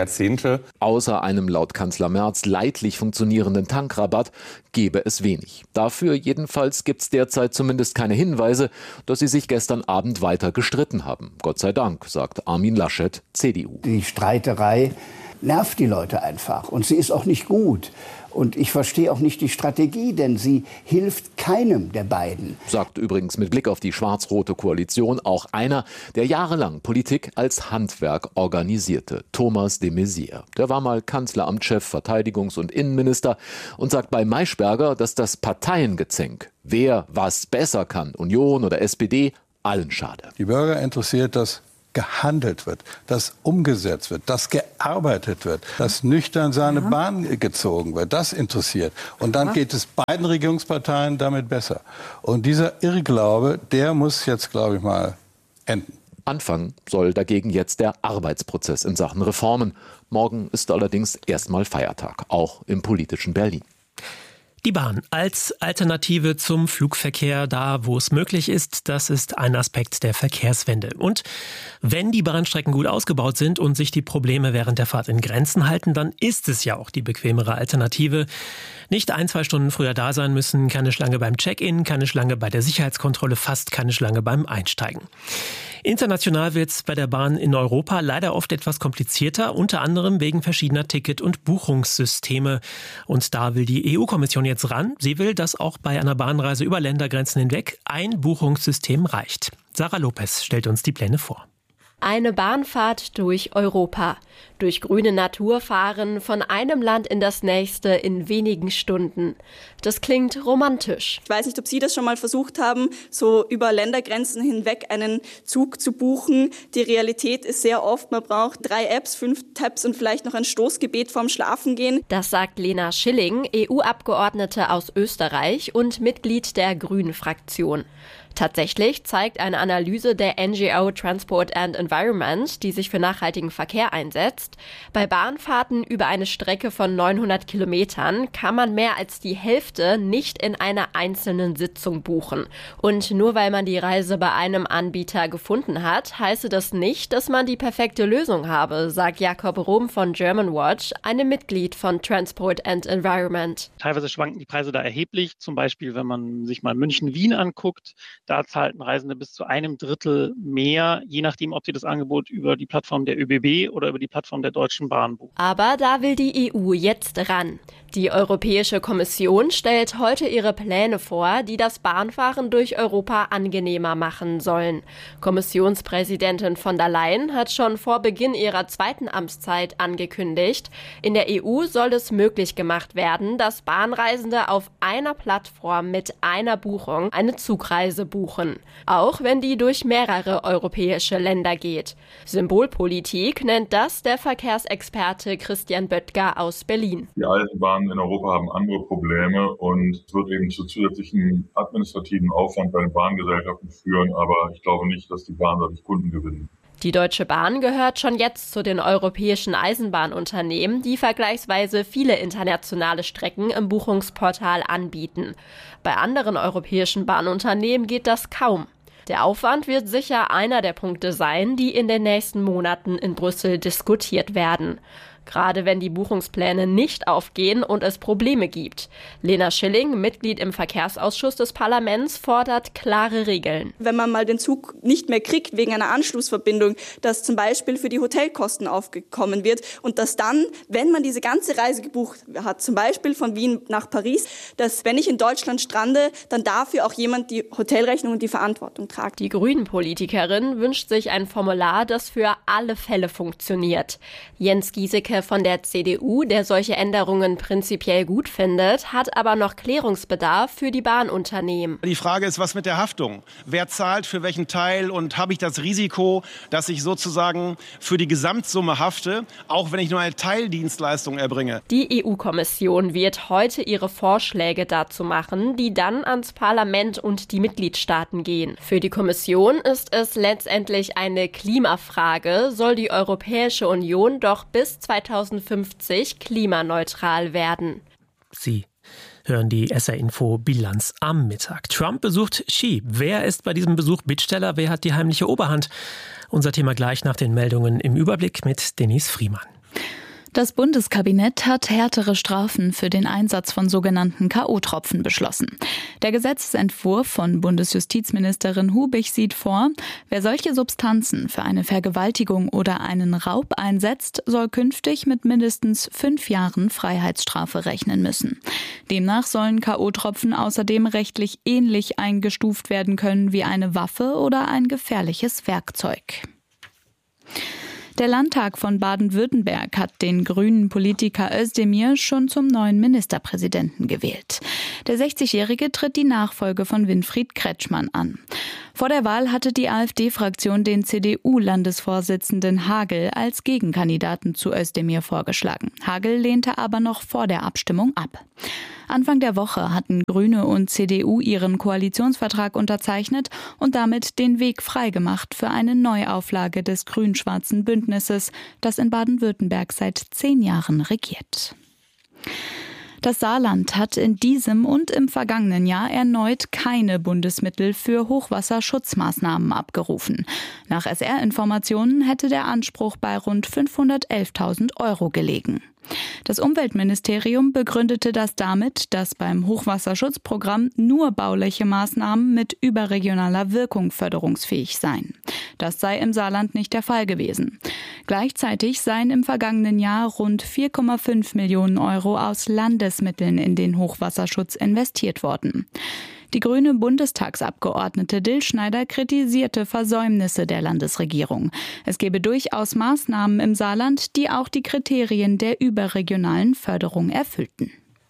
Jahrzehnte. Außer einem laut Kanzler Merz leidlich funktionierenden Tankrabatt gäbe es wenig. Dafür jedenfalls gibt es derzeit zumindest keine Hinweise, dass sie sich gestern Abend weiter gestritten haben. Gott sei Dank, sagt Armin Laschet, C D U. Die Streiterei nervt die Leute einfach und sie ist auch nicht gut. Und ich verstehe auch nicht die Strategie, denn sie hilft keinem der beiden. Sagt übrigens mit Blick auf die schwarz-rote Koalition auch einer, der jahrelang Politik als Handwerk organisierte, Thomas de Maizière. Der war mal Kanzleramtschef, Verteidigungs- und Innenminister und sagt bei Maischberger, dass das Parteiengezänk, wer was besser kann, Union oder S P D, allen schade. Die Bürger interessiert das, gehandelt wird, dass umgesetzt wird, dass gearbeitet wird, dass nüchtern seine ja. Bahn gezogen wird. Das interessiert. Und dann ja. geht es beiden Regierungsparteien damit besser. Und dieser Irrglaube, der muss jetzt, glaube ich mal, enden. Anfangen soll dagegen jetzt der Arbeitsprozess in Sachen Reformen. Morgen ist allerdings erstmal Feiertag, auch im politischen Berlin. Die Bahn als Alternative zum Flugverkehr, da wo es möglich ist, das ist ein Aspekt der Verkehrswende. Und wenn die Bahnstrecken gut ausgebaut sind und sich die Probleme während der Fahrt in Grenzen halten, dann ist es ja auch die bequemere Alternative. Nicht ein, zwei Stunden früher da sein müssen, keine Schlange beim Check-in, keine Schlange bei der Sicherheitskontrolle, fast keine Schlange beim Einsteigen. International wird es bei der Bahn in Europa leider oft etwas komplizierter, unter anderem wegen verschiedener Ticket- und Buchungssysteme. Und da will die E U-Kommission jetzt ran. Sie will, dass auch bei einer Bahnreise über Ländergrenzen hinweg ein Buchungssystem reicht. Sarah Lopez stellt uns die Pläne vor. Eine Bahnfahrt durch Europa. Durch grüne Natur fahren, von einem Land in das nächste in wenigen Stunden. Das klingt romantisch. Ich weiß nicht, ob Sie das schon mal versucht haben, so über Ländergrenzen hinweg einen Zug zu buchen. Die Realität ist sehr oft, man braucht drei Apps, fünf Tabs und vielleicht noch ein Stoßgebet vorm Schlafengehen. Das sagt Lena Schilling, E U-Abgeordnete aus Österreich und Mitglied der Grünen-Fraktion. Tatsächlich zeigt eine Analyse der N G O Transport and Environment, die sich für nachhaltigen Verkehr einsetzt, bei Bahnfahrten über eine Strecke von neunhundert Kilometern kann man mehr als die Hälfte nicht in einer einzelnen Sitzung buchen. Und nur weil man die Reise bei einem Anbieter gefunden hat, heiße das nicht, dass man die perfekte Lösung habe, sagt Jakob Rom von Germanwatch, einem Mitglied von Transport and Environment. Teilweise schwanken die Preise da erheblich, zum Beispiel wenn man sich mal München-Wien anguckt. Da zahlten Reisende bis zu einem Drittel mehr, je nachdem, ob sie das Angebot über die Plattform der Ö B B oder über die Plattform der Deutschen Bahn buchen. Aber da will die E U jetzt ran. Die Europäische Kommission stellt heute ihre Pläne vor, die das Bahnfahren durch Europa angenehmer machen sollen. Kommissionspräsidentin von der Leyen hat schon vor Beginn ihrer zweiten Amtszeit angekündigt, in der E U soll es möglich gemacht werden, dass Bahnreisende auf einer Plattform mit einer Buchung eine Zugreise buchen, auch wenn die durch mehrere europäische Länder geht. Symbolpolitik nennt das der Verkehrsexperte Christian Böttger aus Berlin. Die Eisenbahnen in Europa haben andere Probleme und es wird eben zu zusätzlichen administrativen Aufwand bei den Bahngesellschaften führen, aber ich glaube nicht, dass die Bahn dadurch Kunden gewinnen. Die Deutsche Bahn gehört schon jetzt zu den europäischen Eisenbahnunternehmen, die vergleichsweise viele internationale Strecken im Buchungsportal anbieten. Bei anderen europäischen Bahnunternehmen geht das kaum. Der Aufwand wird sicher einer der Punkte sein, die in den nächsten Monaten in Brüssel diskutiert werden. Gerade wenn die Buchungspläne nicht aufgehen und es Probleme gibt. Lena Schilling, Mitglied im Verkehrsausschuss des Parlaments, fordert klare Regeln. Wenn man mal den Zug nicht mehr kriegt wegen einer Anschlussverbindung, dass zum Beispiel für die Hotelkosten aufgekommen wird und dass dann, wenn man diese ganze Reise gebucht hat, zum Beispiel von Wien nach Paris, dass wenn ich in Deutschland strande, dann dafür auch jemand die Hotelrechnung und die Verantwortung tragt. Die Grünen-Politikerin wünscht sich ein Formular, das für alle Fälle funktioniert. Jens Giesecke von der C D U, der solche Änderungen prinzipiell gut findet, hat aber noch Klärungsbedarf für die Bahnunternehmen. Die Frage ist, was mit der Haftung? Wer zahlt für welchen Teil und habe ich das Risiko, dass ich sozusagen für die Gesamtsumme hafte, auch wenn ich nur eine Teildienstleistung erbringe? Die E U-Kommission wird heute ihre Vorschläge dazu machen, die dann ans Parlament und die Mitgliedstaaten gehen. Für die Kommission ist es letztendlich eine Klimafrage, soll die Europäische Union doch bis zweitausendfünfzig klimaneutral werden. Sie hören die S R-Info Bilanz am Mittag. Trump besucht Xi. Wer ist bei diesem Besuch Bittsteller? Wer hat die heimliche Oberhand? Unser Thema gleich nach den Meldungen im Überblick mit Denise Friemann. Das Bundeskabinett hat härtere Strafen für den Einsatz von sogenannten K O-Tropfen beschlossen. Der Gesetzesentwurf von Bundesjustizministerin Hubich sieht vor, wer solche Substanzen für eine Vergewaltigung oder einen Raub einsetzt, soll künftig mit mindestens fünf Jahren Freiheitsstrafe rechnen müssen. Demnach sollen K O-Tropfen außerdem rechtlich ähnlich eingestuft werden können wie eine Waffe oder ein gefährliches Werkzeug. Der Landtag von Baden-Württemberg hat den grünen Politiker Özdemir schon zum neuen Ministerpräsidenten gewählt. Der sechzigjährige tritt die Nachfolge von Winfried Kretschmann an. Vor der Wahl hatte die AfD-Fraktion den C D U-Landesvorsitzenden Hagel als Gegenkandidaten zu Özdemir vorgeschlagen. Hagel lehnte aber noch vor der Abstimmung ab. Anfang der Woche hatten Grüne und C D U ihren Koalitionsvertrag unterzeichnet und damit den Weg freigemacht für eine Neuauflage des grün-schwarzen Bündnisses, das in Baden-Württemberg seit zehn Jahren regiert. Das Saarland hat in diesem und im vergangenen Jahr erneut keine Bundesmittel für Hochwasserschutzmaßnahmen abgerufen. Nach S R-Informationen hätte der Anspruch bei rund fünfhundertelftausend Euro gelegen. Das Umweltministerium begründete das damit, dass beim Hochwasserschutzprogramm nur bauliche Maßnahmen mit überregionaler Wirkung förderungsfähig seien. Das sei im Saarland nicht der Fall gewesen. Gleichzeitig seien im vergangenen Jahr rund vier Komma fünf Millionen Euro aus Landesmitteln in den Hochwasserschutz investiert worden. Die grüne Bundestagsabgeordnete Dill Schneider kritisierte Versäumnisse der Landesregierung. Es gebe durchaus Maßnahmen im Saarland, die auch die Kriterien der überregionalen Förderung erfüllten.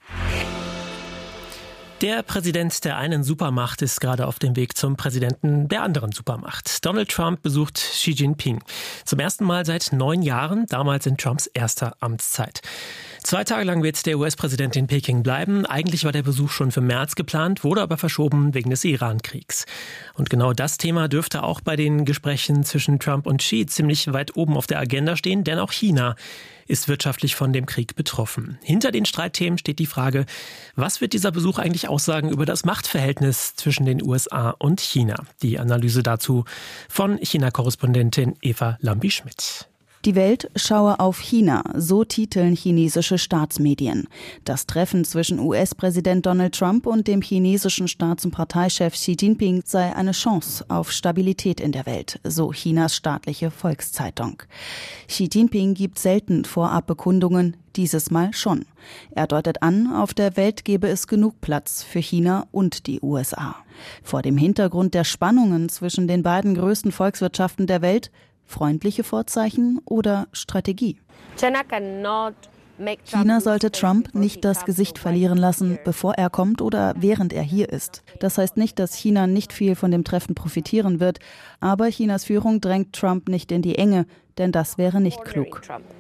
Der Präsident der einen Supermacht ist gerade auf dem Weg zum Präsidenten der anderen Supermacht. Donald Trump besucht Xi Jinping. Zum ersten Mal seit neun Jahren, damals in Trumps erster Amtszeit. Zwei Tage lang wird der U S-Präsident in Peking bleiben. Eigentlich war der Besuch schon für März geplant, wurde aber verschoben wegen des Iran-Kriegs. Und genau das Thema dürfte auch bei den Gesprächen zwischen Trump und Xi ziemlich weit oben auf der Agenda stehen, denn auch China ist wirtschaftlich von dem Krieg betroffen. Hinter den Streitthemen steht die Frage, was wird dieser Besuch eigentlich aussagen über das Machtverhältnis zwischen den U S A und China? Die Analyse dazu von China-Korrespondentin Eva Lambi-Schmidt. Die Welt schaue auf China, so titeln chinesische Staatsmedien. Das Treffen zwischen U S-Präsident Donald Trump und dem chinesischen Staats- und Parteichef Xi Jinping sei eine Chance auf Stabilität in der Welt, so Chinas staatliche Volkszeitung. Xi Jinping gibt selten Vorabbekundungen, dieses Mal schon. Er deutet an, auf der Welt gebe es genug Platz für China und die U S A. Vor dem Hintergrund der Spannungen zwischen den beiden größten Volkswirtschaften der Welt freundliche Vorzeichen oder Strategie? China sollte Trump nicht das Gesicht verlieren lassen, bevor er kommt oder während er hier ist. Das heißt nicht, dass China nicht viel von dem Treffen profitieren wird, aber Chinas Führung drängt Trump nicht in die Enge, denn das wäre nicht klug,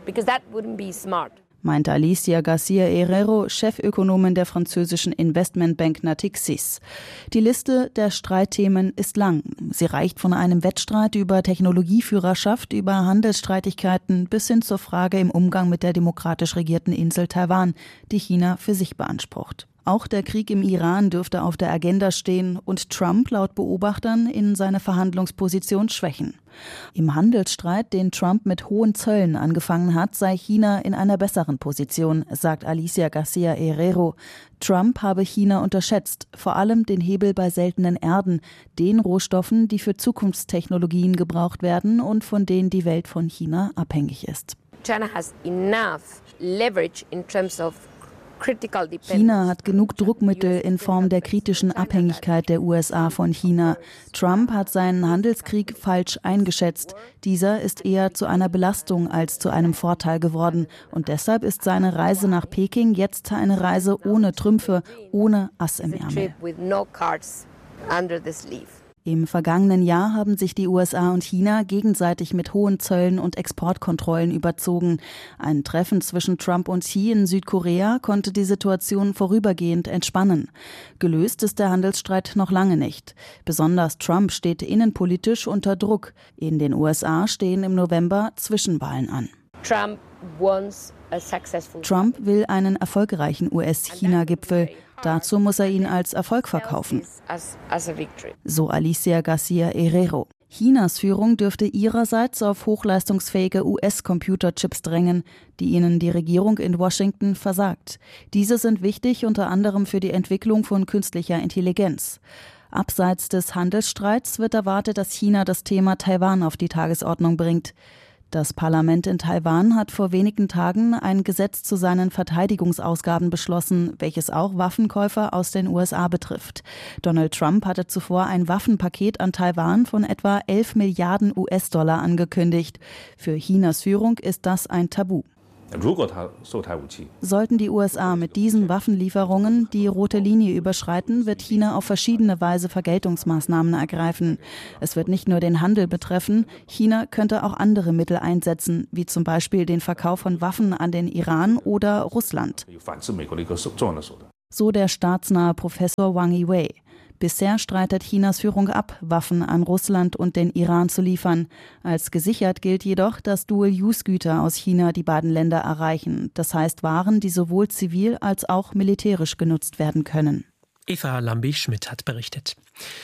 meinte Alicia Garcia Herrero, Chefökonomin der französischen Investmentbank Natixis. Die Liste der Streitthemen ist lang. Sie reicht von einem Wettstreit über Technologieführerschaft, über Handelsstreitigkeiten bis hin zur Frage im Umgang mit der demokratisch regierten Insel Taiwan, die China für sich beansprucht. Auch der Krieg im Iran dürfte auf der Agenda stehen und Trump laut Beobachtern in seine Verhandlungsposition schwächen. Im Handelsstreit, den Trump mit hohen Zöllen angefangen hat, sei China in einer besseren Position, sagt Alicia Garcia Herrero. Trump habe China unterschätzt, vor allem den Hebel bei seltenen Erden, den Rohstoffen, die für Zukunftstechnologien gebraucht werden und von denen die Welt von China abhängig ist. China has enough leverage in terms of China hat genug Druckmittel in Form der kritischen Abhängigkeit der U S A von China. Trump hat seinen Handelskrieg falsch eingeschätzt. Dieser ist eher zu einer Belastung als zu einem Vorteil geworden. Und deshalb ist seine Reise nach Peking jetzt eine Reise ohne Trümpfe, ohne Ass im Ärmel. Im vergangenen Jahr haben sich die U S A und China gegenseitig mit hohen Zöllen und Exportkontrollen überzogen. Ein Treffen zwischen Trump und Xi in Südkorea konnte die Situation vorübergehend entspannen. Gelöst ist der Handelsstreit noch lange nicht. Besonders Trump steht innenpolitisch unter Druck. In den U S A stehen im November Zwischenwahlen an. Trump wants a successful Trump will einen erfolgreichen U S-China-Gipfel. Dazu muss er ihn als Erfolg verkaufen, so Alicia Garcia Herrero. Chinas Führung dürfte ihrerseits auf hochleistungsfähige U S-Computerchips drängen, die ihnen die Regierung in Washington versagt. Diese sind wichtig unter anderem für die Entwicklung von künstlicher Intelligenz. Abseits des Handelsstreits wird erwartet, dass China das Thema Taiwan auf die Tagesordnung bringt. Das Parlament in Taiwan hat vor wenigen Tagen ein Gesetz zu seinen Verteidigungsausgaben beschlossen, welches auch Waffenkäufer aus den U S A betrifft. Donald Trump hatte zuvor ein Waffenpaket an Taiwan von etwa elf Milliarden U S-Dollar angekündigt. Für Chinas Führung ist das ein Tabu. Sollten die U S A mit diesen Waffenlieferungen die rote Linie überschreiten, wird China auf verschiedene Weise Vergeltungsmaßnahmen ergreifen. Es wird nicht nur den Handel betreffen, China könnte auch andere Mittel einsetzen, wie zum Beispiel den Verkauf von Waffen an den Iran oder Russland. So der staatsnahe Professor Wang Yiwei. Bisher streitet Chinas Führung ab, Waffen an Russland und den Iran zu liefern. Als gesichert gilt jedoch, dass Dual-Use-Güter aus China die beiden Länder erreichen. Das heißt Waren, die sowohl zivil als auch militärisch genutzt werden können. Eva Lambi-Schmidt hat berichtet.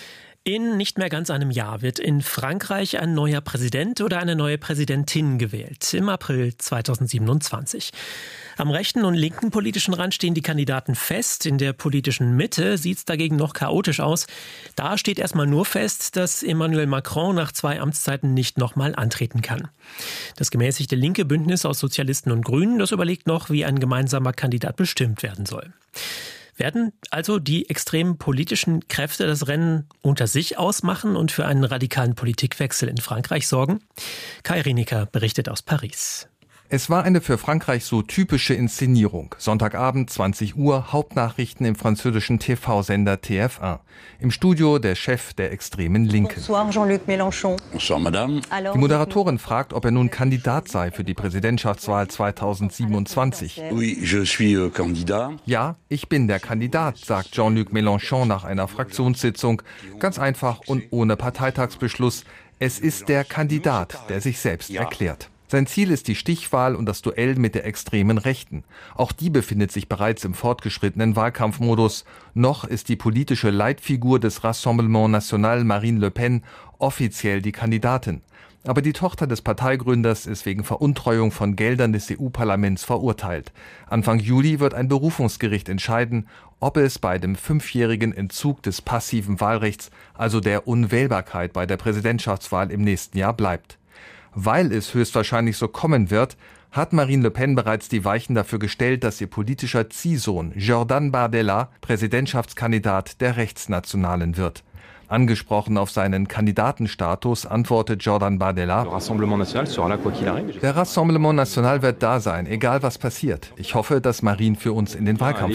In nicht mehr ganz einem Jahr wird in Frankreich ein neuer Präsident oder eine neue Präsidentin gewählt, im April zweitausendsiebenundzwanzig. Am rechten und linken politischen Rand stehen die Kandidaten fest. In der politischen Mitte sieht es dagegen noch chaotisch aus. Da steht erstmal nur fest, dass Emmanuel Macron nach zwei Amtszeiten nicht nochmal antreten kann. Das gemäßigte linke Bündnis aus Sozialisten und Grünen, das überlegt noch, wie ein gemeinsamer Kandidat bestimmt werden soll. Werden also die extremen politischen Kräfte das Rennen unter sich ausmachen und für einen radikalen Politikwechsel in Frankreich sorgen? Kai Rieniker berichtet aus Paris. Es war eine für Frankreich so typische Inszenierung. Sonntagabend, zwanzig Uhr, Hauptnachrichten im französischen T V-Sender T F eins. Im Studio der Chef der extremen Linken. Bonsoir, Jean-Luc Mélenchon. Bonsoir, Madame. Die Moderatorin fragt, ob er nun Kandidat sei für die Präsidentschaftswahl zweitausendsiebenundzwanzig. Oui, je suis candidat. Ja, ich bin der Kandidat, sagt Jean-Luc Mélenchon nach einer Fraktionssitzung. Ganz einfach und ohne Parteitagsbeschluss. Es ist der Kandidat, der sich selbst erklärt. Sein Ziel ist die Stichwahl und das Duell mit der extremen Rechten. Auch die befindet sich bereits im fortgeschrittenen Wahlkampfmodus. Noch ist die politische Leitfigur des Rassemblement National, Marine Le Pen, offiziell die Kandidatin. Aber die Tochter des Parteigründers ist wegen Veruntreuung von Geldern des E U-Parlaments verurteilt. Anfang Juli wird ein Berufungsgericht entscheiden, ob es bei dem fünfjährigen Entzug des passiven Wahlrechts, also der Unwählbarkeit bei der Präsidentschaftswahl im nächsten Jahr bleibt. Weil es höchstwahrscheinlich so kommen wird, hat Marine Le Pen bereits die Weichen dafür gestellt, dass ihr politischer Ziehsohn Jordan Bardella Präsidentschaftskandidat der Rechtsnationalen wird. Angesprochen auf seinen Kandidatenstatus antwortet Jordan Bardella: Der Rassemblement National wird da sein, egal was passiert. Ich hoffe, dass Marine für uns in den Wahlkampf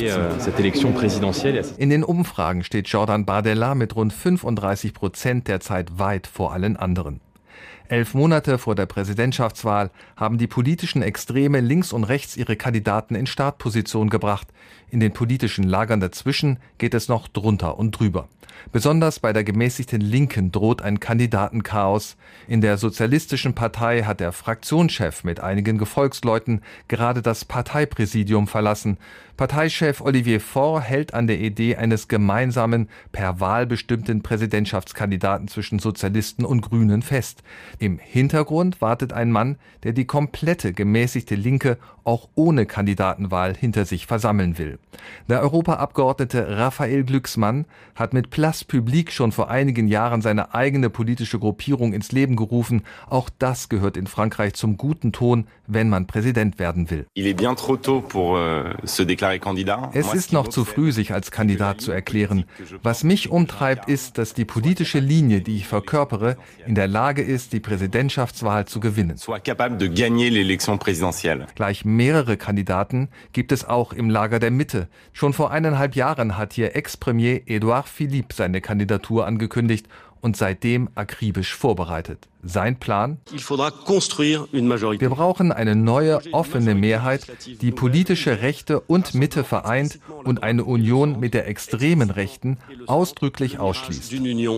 zieht. In den Umfragen steht Jordan Bardella mit rund fünfunddreißig Prozent derzeit weit vor allen anderen. Elf Monate vor der Präsidentschaftswahl haben die politischen Extreme links und rechts ihre Kandidaten in Startposition gebracht. In den politischen Lagern dazwischen geht es noch drunter und drüber. Besonders bei der gemäßigten Linken droht ein Kandidatenchaos. In der Sozialistischen Partei hat der Fraktionschef mit einigen Gefolgsleuten gerade das Parteipräsidium verlassen. Parteichef Olivier Faure hält an der Idee eines gemeinsamen, per Wahl bestimmten Präsidentschaftskandidaten zwischen Sozialisten und Grünen fest. Im Hintergrund wartet ein Mann, der die komplette gemäßigte Linke auch ohne Kandidatenwahl hinter sich versammeln will. Der Europaabgeordnete Raphael Glucksmann hat mit Place Publique schon vor einigen Jahren seine eigene politische Gruppierung ins Leben gerufen. Auch das gehört in Frankreich zum guten Ton, wenn man Präsident werden will. Es ist noch zu früh, sich als Kandidat zu erklären. Was mich umtreibt, ist, dass die politische Linie, die ich verkörpere, in der Lage ist, die Präsidentschaftswahl zu gewinnen. Gleich mehrere Kandidaten gibt es auch im Lager der Mitte. Schon vor eineinhalb Jahren hat hier Ex-Premier Édouard Philippe seine Kandidatur angekündigt und seitdem akribisch vorbereitet. Sein Plan? Wir brauchen eine neue, offene Mehrheit, die politische Rechte und Mitte vereint und eine Union mit der extremen Rechten ausdrücklich ausschließt.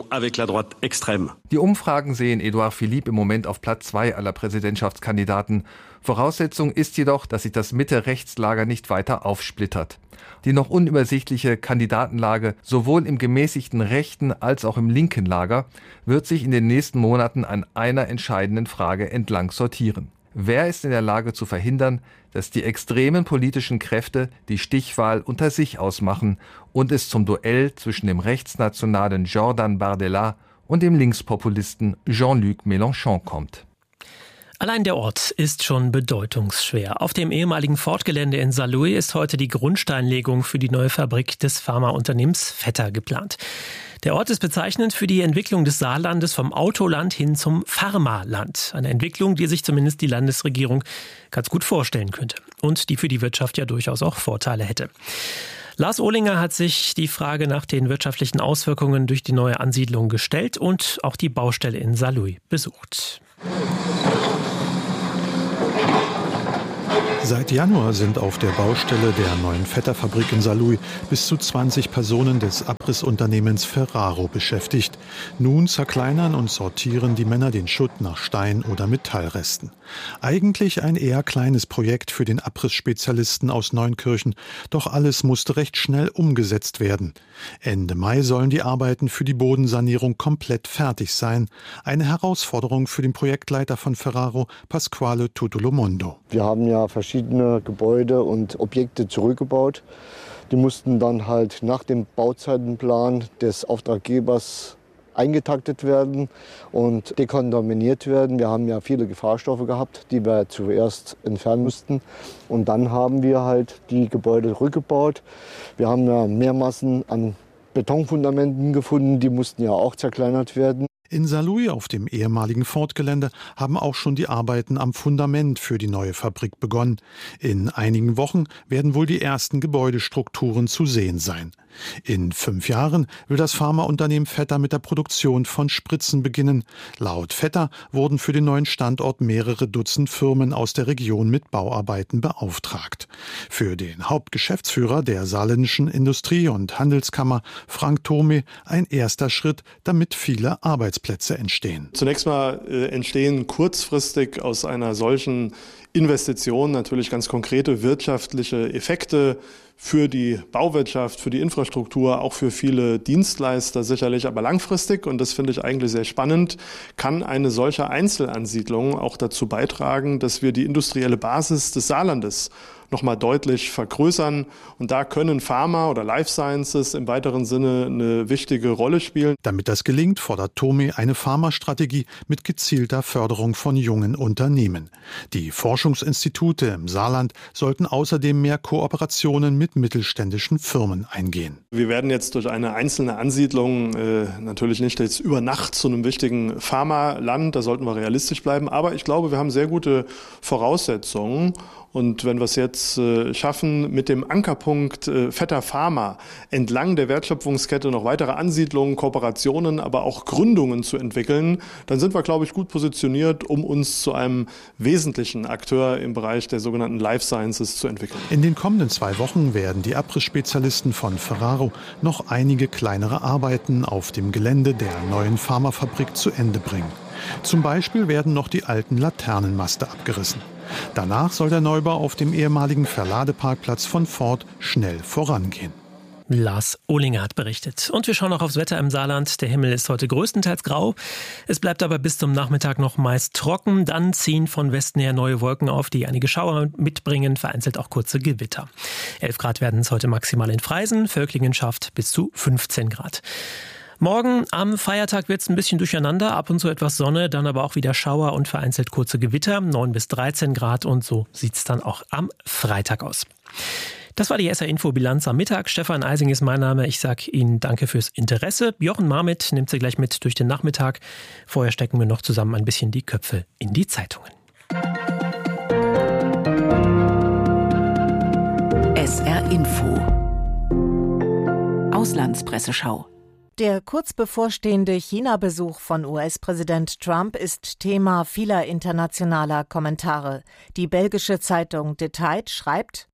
Die Umfragen sehen Édouard Philippe im Moment auf Platz zwei aller Präsidentschaftskandidaten. Voraussetzung ist jedoch, dass sich das Mitte-Rechts-Lager nicht weiter aufsplittert. Die noch unübersichtliche Kandidatenlage sowohl im gemäßigten rechten als auch im linken Lager wird sich in den nächsten Monaten an einer entscheidenden Frage entlang sortieren. Wer ist in der Lage zu verhindern, dass die extremen politischen Kräfte die Stichwahl unter sich ausmachen und es zum Duell zwischen dem rechtsnationalen Jordan Bardella und dem Linkspopulisten Jean-Luc Mélenchon kommt? Allein der Ort ist schon bedeutungsschwer. Auf dem ehemaligen Ford-Gelände in Saarlouis ist heute die Grundsteinlegung für die neue Fabrik des Pharmaunternehmens Vetter geplant. Der Ort ist bezeichnend für die Entwicklung des Saarlandes vom Autoland hin zum Pharmaland. Eine Entwicklung, die sich zumindest die Landesregierung ganz gut vorstellen könnte und die für die Wirtschaft ja durchaus auch Vorteile hätte. Lars Ohlinger hat sich die Frage nach den wirtschaftlichen Auswirkungen durch die neue Ansiedlung gestellt und auch die Baustelle in Saarlouis besucht. Seit Januar sind auf der Baustelle der neuen Vetter-Fabrik in Saarlouis bis zu zwanzig Personen des Abrissunternehmens Ferraro beschäftigt. Nun zerkleinern und sortieren die Männer den Schutt nach Stein- oder Metallresten. Eigentlich ein eher kleines Projekt für den Abrissspezialisten aus Neunkirchen, doch alles musste recht schnell umgesetzt werden. Ende Mai sollen die Arbeiten für die Bodensanierung komplett fertig sein. Eine Herausforderung für den Projektleiter von Ferraro, Pasquale Tutolomondo. Wir haben ja verschiedene Gebäude und Objekte zurückgebaut. Die mussten dann halt nach dem Bauzeitenplan des Auftraggebers eingetaktet werden und dekontaminiert werden. Wir haben ja viele Gefahrstoffe gehabt, die wir zuerst entfernen mussten. Und dann haben wir halt die Gebäude rückgebaut. Wir haben ja mehr Massen an Betonfundamenten gefunden, die mussten ja auch zerkleinert werden. In Saarlouis auf dem ehemaligen Ford-Gelände haben auch schon die Arbeiten am Fundament für die neue Fabrik begonnen. In einigen Wochen werden wohl die ersten Gebäudestrukturen zu sehen sein. In fünf Jahren will das Pharmaunternehmen Vetter mit der Produktion von Spritzen beginnen. Laut Vetter wurden für den neuen Standort mehrere Dutzend Firmen aus der Region mit Bauarbeiten beauftragt. Für den Hauptgeschäftsführer der Saarländischen Industrie- und Handelskammer, Frank Thome, ein erster Schritt, damit viele Arbeitsplätze entstehen. Zunächst mal äh, entstehen kurzfristig aus einer solchen Investition natürlich ganz konkrete wirtschaftliche Effekte für die Bauwirtschaft, für die Infrastruktur, auch für viele Dienstleister sicherlich, aber langfristig, und das finde ich eigentlich sehr spannend, kann eine solche Einzelansiedlung auch dazu beitragen, dass wir die industrielle Basis des Saarlandes nochmal deutlich vergrößern. Und da können Pharma oder Life Sciences im weiteren Sinne eine wichtige Rolle spielen. Damit das gelingt, fordert Thome eine Pharmastrategie mit gezielter Förderung von jungen Unternehmen. Die Forschungsinstitute im Saarland sollten außerdem mehr Kooperationen mit mittelständischen Firmen eingehen. Wir werden jetzt durch eine einzelne Ansiedlung äh, natürlich nicht jetzt über Nacht zu einem wichtigen Pharmaland, da sollten wir realistisch bleiben. Aber ich glaube, wir haben sehr gute Voraussetzungen. Und wenn wir es jetzt äh, schaffen, mit dem Ankerpunkt äh, Vetter Pharma entlang der Wertschöpfungskette noch weitere Ansiedlungen, Kooperationen, aber auch Gründungen zu entwickeln, dann sind wir, glaube ich, gut positioniert, um uns zu einem wesentlichen Akteur im Bereich der sogenannten Life Sciences zu entwickeln. In den kommenden zwei Wochen werden die Abrissspezialisten von Ferraro noch einige kleinere Arbeiten auf dem Gelände der neuen Pharmafabrik zu Ende bringen. Zum Beispiel werden noch die alten Laternenmaste abgerissen. Danach soll der Neubau auf dem ehemaligen Verladeparkplatz von Ford schnell vorangehen. Lars Ohlinger hat berichtet. Und wir schauen noch aufs Wetter im Saarland. Der Himmel ist heute größtenteils grau. Es bleibt aber bis zum Nachmittag noch meist trocken. Dann ziehen von Westen her neue Wolken auf, die einige Schauer mitbringen, vereinzelt auch kurze Gewitter. elf Grad werden es heute maximal in Freisen. Völklingen schafft bis zu fünfzehn Grad. Morgen am Feiertag wird es ein bisschen durcheinander, ab und zu etwas Sonne, dann aber auch wieder Schauer und vereinzelt kurze Gewitter, neun bis dreizehn Grad, und so sieht es dann auch am Freitag aus. Das war die S R-Info-Bilanz am Mittag. Stefan Eising ist mein Name. Ich sage Ihnen danke fürs Interesse. Jochen Marmit nimmt Sie gleich mit durch den Nachmittag. Vorher stecken wir noch zusammen ein bisschen die Köpfe in die Zeitungen. S R-Info Auslandspresseschau. Der kurz bevorstehende China-Besuch von U S-Präsident Trump ist Thema vieler internationaler Kommentare. Die belgische Zeitung De Tijd schreibt: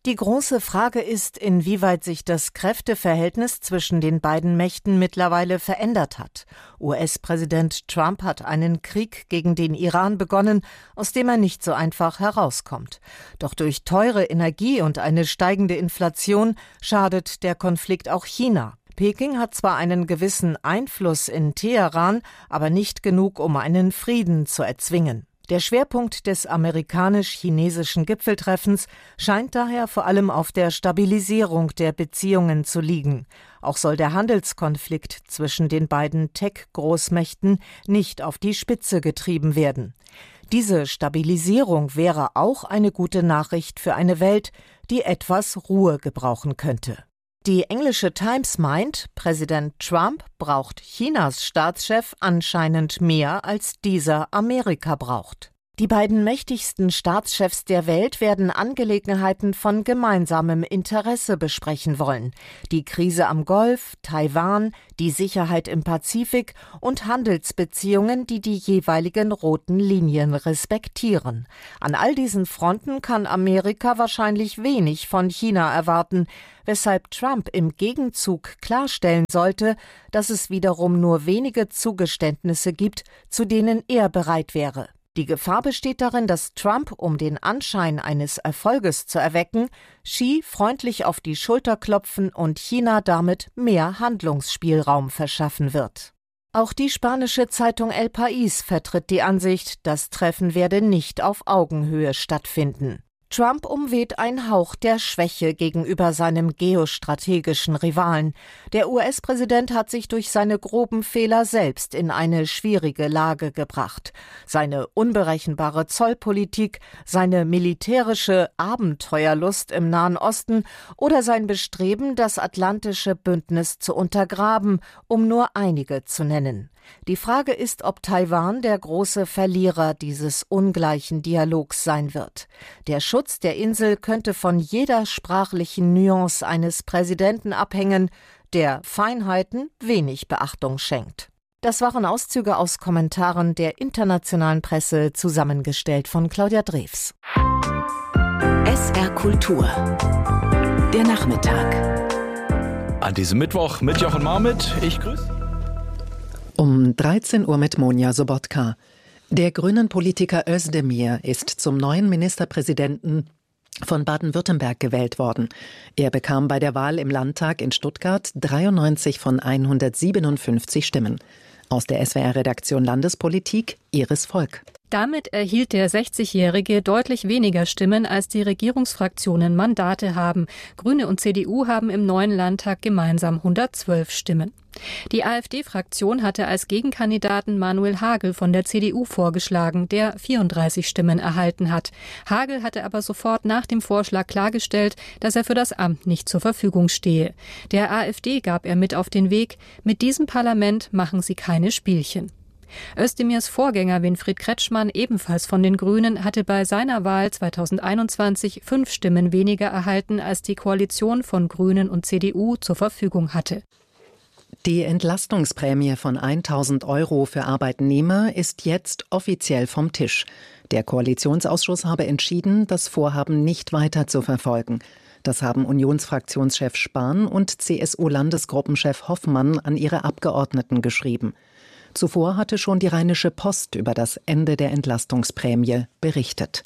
Die große Frage ist, inwieweit sich das Kräfteverhältnis zwischen den beiden Mächten mittlerweile verändert hat. U S-Präsident Trump hat einen Krieg gegen den Iran begonnen, aus dem er nicht so einfach herauskommt. Doch durch teure Energie und eine steigende Inflation schadet der Konflikt auch China. Peking hat zwar einen gewissen Einfluss in Teheran, aber nicht genug, um einen Frieden zu erzwingen. Der Schwerpunkt des amerikanisch-chinesischen Gipfeltreffens scheint daher vor allem auf der Stabilisierung der Beziehungen zu liegen. Auch soll der Handelskonflikt zwischen den beiden Tech-Großmächten nicht auf die Spitze getrieben werden. Diese Stabilisierung wäre auch eine gute Nachricht für eine Welt, die etwas Ruhe gebrauchen könnte. Die englische Times meint, Präsident Trump braucht Chinas Staatschef anscheinend mehr, als dieser Amerika braucht. Die beiden mächtigsten Staatschefs der Welt werden Angelegenheiten von gemeinsamem Interesse besprechen wollen. Die Krise am Golf, Taiwan, die Sicherheit im Pazifik und Handelsbeziehungen, die die jeweiligen roten Linien respektieren. An all diesen Fronten kann Amerika wahrscheinlich wenig von China erwarten, weshalb Trump im Gegenzug klarstellen sollte, dass es wiederum nur wenige Zugeständnisse gibt, zu denen er bereit wäre. Die Gefahr besteht darin, dass Trump, um den Anschein eines Erfolges zu erwecken, Xi freundlich auf die Schulter klopfen und China damit mehr Handlungsspielraum verschaffen wird. Auch die spanische Zeitung El País vertritt die Ansicht, das Treffen werde nicht auf Augenhöhe stattfinden. Trump umweht ein Hauch der Schwäche gegenüber seinem geostrategischen Rivalen. Der U S-Präsident hat sich durch seine groben Fehler selbst in eine schwierige Lage gebracht. Seine unberechenbare Zollpolitik, seine militärische Abenteuerlust im Nahen Osten oder sein Bestreben, das atlantische Bündnis zu untergraben, um nur einige zu nennen. Die Frage ist, ob Taiwan der große Verlierer dieses ungleichen Dialogs sein wird. Der Schutz der Insel könnte von jeder sprachlichen Nuance eines Präsidenten abhängen, der Feinheiten wenig Beachtung schenkt. Das waren Auszüge aus Kommentaren der internationalen Presse, zusammengestellt von Claudia Drews. S R Kultur. Der Nachmittag. An diesem Mittwoch mit Jochen Marmit. Ich grüße. Um dreizehn Uhr mit Monja Sobotka. Der Grünen-Politiker Özdemir ist zum neuen Ministerpräsidenten von Baden-Württemberg gewählt worden. Er bekam bei der Wahl im Landtag in Stuttgart dreiundneunzig von hundertsiebenundfünfzig Stimmen. Aus der S W R-Redaktion Landespolitik, Iris Volk. Damit erhielt der sechzigjährige deutlich weniger Stimmen, als die Regierungsfraktionen Mandate haben. Grüne und C D U haben im neuen Landtag gemeinsam hundertzwölf Stimmen. Die AfD-Fraktion hatte als Gegenkandidaten Manuel Hagel von der C D U vorgeschlagen, der vierunddreißig Stimmen erhalten hat. Hagel hatte aber sofort nach dem Vorschlag klargestellt, dass er für das Amt nicht zur Verfügung stehe. Der AfD gab er mit auf den Weg: Mit diesem Parlament machen Sie keine Spielchen. Özdemirs Vorgänger Winfried Kretschmann, ebenfalls von den Grünen, hatte bei seiner Wahl zweitausendeinundzwanzig fünf Stimmen weniger erhalten, als die Koalition von Grünen und C D U zur Verfügung hatte. Die Entlastungsprämie von tausend Euro für Arbeitnehmer ist jetzt offiziell vom Tisch. Der Koalitionsausschuss habe entschieden, das Vorhaben nicht weiter zu verfolgen. Das haben Unionsfraktionschef Spahn und C S U-Landesgruppenchef Hoffmann an ihre Abgeordneten geschrieben. Zuvor hatte schon die Rheinische Post über das Ende der Entlastungsprämie berichtet.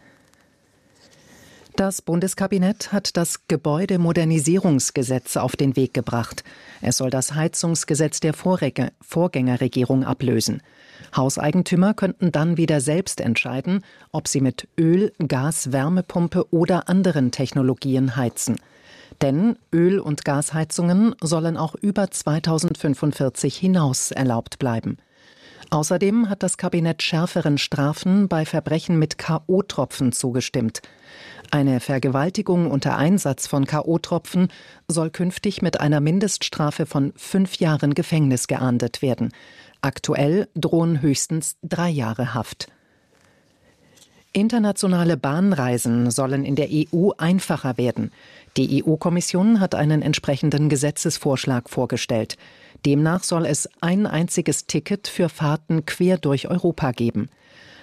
Das Bundeskabinett hat das Gebäudemodernisierungsgesetz auf den Weg gebracht. Es soll das Heizungsgesetz der Vorgängerregierung ablösen. Hauseigentümer könnten dann wieder selbst entscheiden, ob sie mit Öl, Gas, Wärmepumpe oder anderen Technologien heizen. Denn Öl- und Gasheizungen sollen auch über zweitausendfünfundvierzig hinaus erlaubt bleiben. Außerdem hat das Kabinett schärferen Strafen bei Verbrechen mit K O-Tropfen zugestimmt. Eine Vergewaltigung unter Einsatz von K O-Tropfen soll künftig mit einer Mindeststrafe von fünf Jahren Gefängnis geahndet werden. Aktuell drohen höchstens drei Jahre Haft. Internationale Bahnreisen sollen in der E U einfacher werden. Die E U-Kommission hat einen entsprechenden Gesetzesvorschlag vorgestellt. Demnach soll es ein einziges Ticket für Fahrten quer durch Europa geben.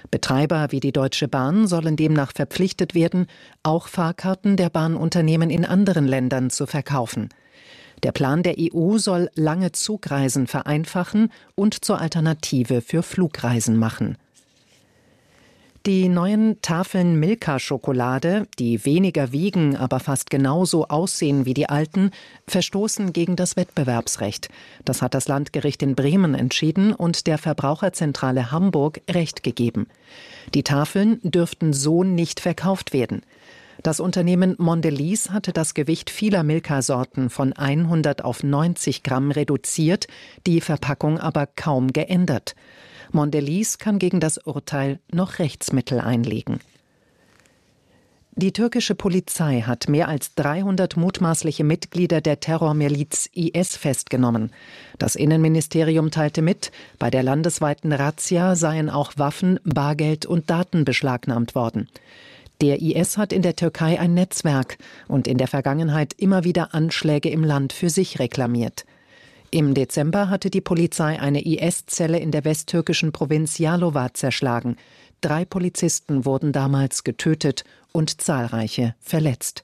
Betreiber wie die Deutsche Bahn sollen demnach verpflichtet werden, auch Fahrkarten der Bahnunternehmen in anderen Ländern zu verkaufen. Der Plan der E U soll lange Zugreisen vereinfachen und zur Alternative für Flugreisen machen. Die neuen Tafeln Milka-Schokolade, die weniger wiegen, aber fast genauso aussehen wie die alten, verstoßen gegen das Wettbewerbsrecht. Das hat das Landgericht in Bremen entschieden und der Verbraucherzentrale Hamburg Recht gegeben. Die Tafeln dürften so nicht verkauft werden. Das Unternehmen Mondelez hatte das Gewicht vieler Milka-Sorten von hundert auf neunzig Gramm reduziert, die Verpackung aber kaum geändert. Mondelez kann gegen das Urteil noch Rechtsmittel einlegen. Die türkische Polizei hat mehr als dreihundert mutmaßliche Mitglieder der Terrormiliz I S festgenommen. Das Innenministerium teilte mit, bei der landesweiten Razzia seien auch Waffen, Bargeld und Daten beschlagnahmt worden. Der I S hat in der Türkei ein Netzwerk und in der Vergangenheit immer wieder Anschläge im Land für sich reklamiert. Im Dezember hatte die Polizei eine I S-Zelle in der westtürkischen Provinz Yalova zerschlagen. Drei Polizisten wurden damals getötet und zahlreiche verletzt.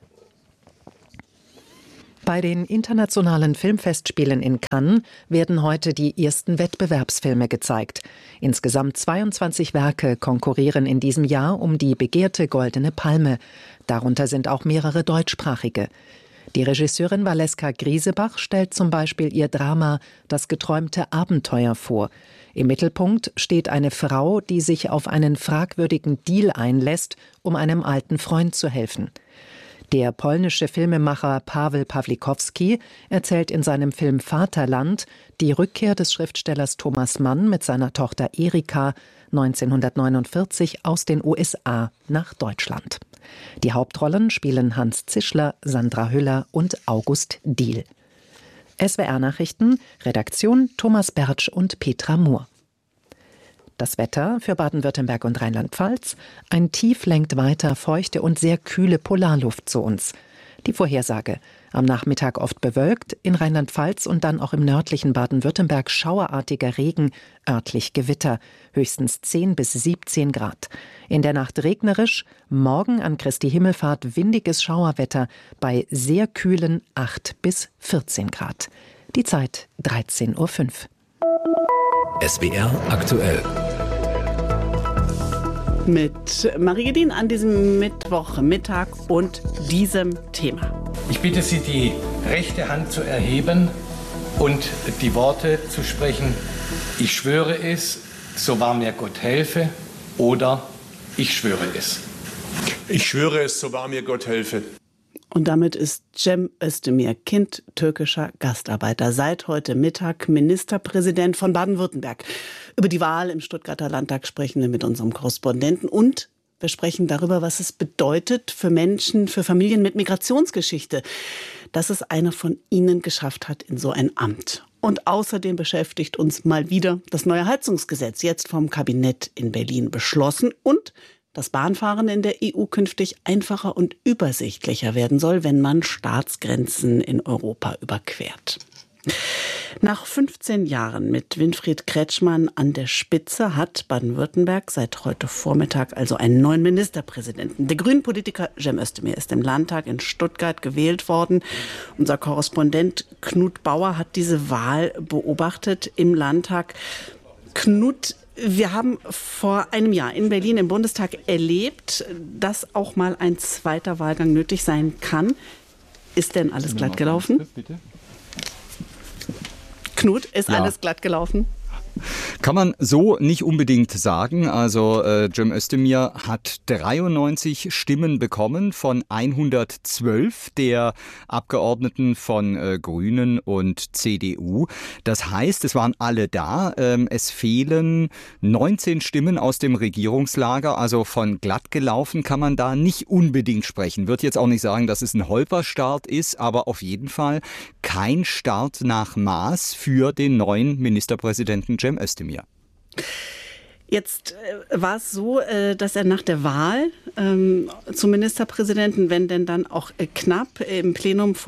Bei den internationalen Filmfestspielen in Cannes werden heute die ersten Wettbewerbsfilme gezeigt. Insgesamt zweiundzwanzig Werke konkurrieren in diesem Jahr um die begehrte Goldene Palme. Darunter sind auch mehrere deutschsprachige. Die Regisseurin Valeska Griesebach stellt zum Beispiel ihr Drama »Das geträumte Abenteuer« vor. Im Mittelpunkt steht eine Frau, die sich auf einen fragwürdigen Deal einlässt, um einem alten Freund zu helfen. Der polnische Filmemacher Paweł Pawlikowski erzählt in seinem Film Vaterland die Rückkehr des Schriftstellers Thomas Mann mit seiner Tochter Erika neunzehnhundertneunundvierzig aus den U S A nach Deutschland. Die Hauptrollen spielen Hans Zischler, Sandra Hüller und August Diehl. S W R-Nachrichten, Redaktion Thomas Bertsch und Petra Mohr. Das Wetter für Baden-Württemberg und Rheinland-Pfalz. Ein Tief lenkt weiter feuchte und sehr kühle Polarluft zu uns. Die Vorhersage: Am Nachmittag oft bewölkt, in Rheinland-Pfalz und dann auch im nördlichen Baden-Württemberg schauerartiger Regen, örtlich Gewitter, höchstens zehn bis siebzehn Grad. In der Nacht regnerisch, morgen an Christi Himmelfahrt windiges Schauerwetter bei sehr kühlen acht bis vierzehn Grad. Die Zeit dreizehn Uhr fünf. S W R aktuell. Mit Marie Gedin an diesem Mittwochmittag und diesem Thema. Ich bitte Sie, die rechte Hand zu erheben und die Worte zu sprechen: Ich schwöre es, so wahr mir Gott helfe, oder ich schwöre es. Ich schwöre es, so wahr mir Gott helfe. Und damit ist Cem Özdemir, Kind türkischer Gastarbeiter, seit heute Mittag Ministerpräsident von Baden-Württemberg. Über die Wahl im Stuttgarter Landtag sprechen wir mit unserem Korrespondenten und wir sprechen darüber, was es bedeutet für Menschen, für Familien mit Migrationsgeschichte, dass es einer von ihnen geschafft hat in so ein Amt. Und außerdem beschäftigt uns mal wieder das neue Heizungsgesetz, jetzt vom Kabinett in Berlin beschlossen, und dass Bahnfahren in der E U künftig einfacher und übersichtlicher werden soll, wenn man Staatsgrenzen in Europa überquert. Nach fünfzehn Jahren mit Winfried Kretschmann an der Spitze hat Baden-Württemberg seit heute Vormittag also einen neuen Ministerpräsidenten. Der Grünen-Politiker Cem Özdemir ist im Landtag in Stuttgart gewählt worden. Unser Korrespondent Knut Bauer hat diese Wahl beobachtet im Landtag. Knut, wir haben vor einem Jahr in Berlin im Bundestag erlebt, dass auch mal ein zweiter Wahlgang nötig sein kann. Ist denn alles glatt gelaufen? Bitte. Knut, ist Ja. alles glatt gelaufen? Kann man so nicht unbedingt sagen. Also äh, Cem Özdemir hat dreiundneunzig Stimmen bekommen von hundertzwölf der Abgeordneten von äh, Grünen und C D U. Das heißt, es waren alle da. Ähm, es fehlen neunzehn Stimmen aus dem Regierungslager. Also von glatt gelaufen kann man da nicht unbedingt sprechen. Wird jetzt auch nicht sagen, dass es ein Holperstart ist, aber auf jeden Fall kein Start nach Maß für den neuen Ministerpräsidenten Cem Özdemir. Jetzt äh, war es so, äh, dass er nach der Wahl ähm, zum Ministerpräsidenten, wenn denn dann auch äh, knapp, im Plenum vom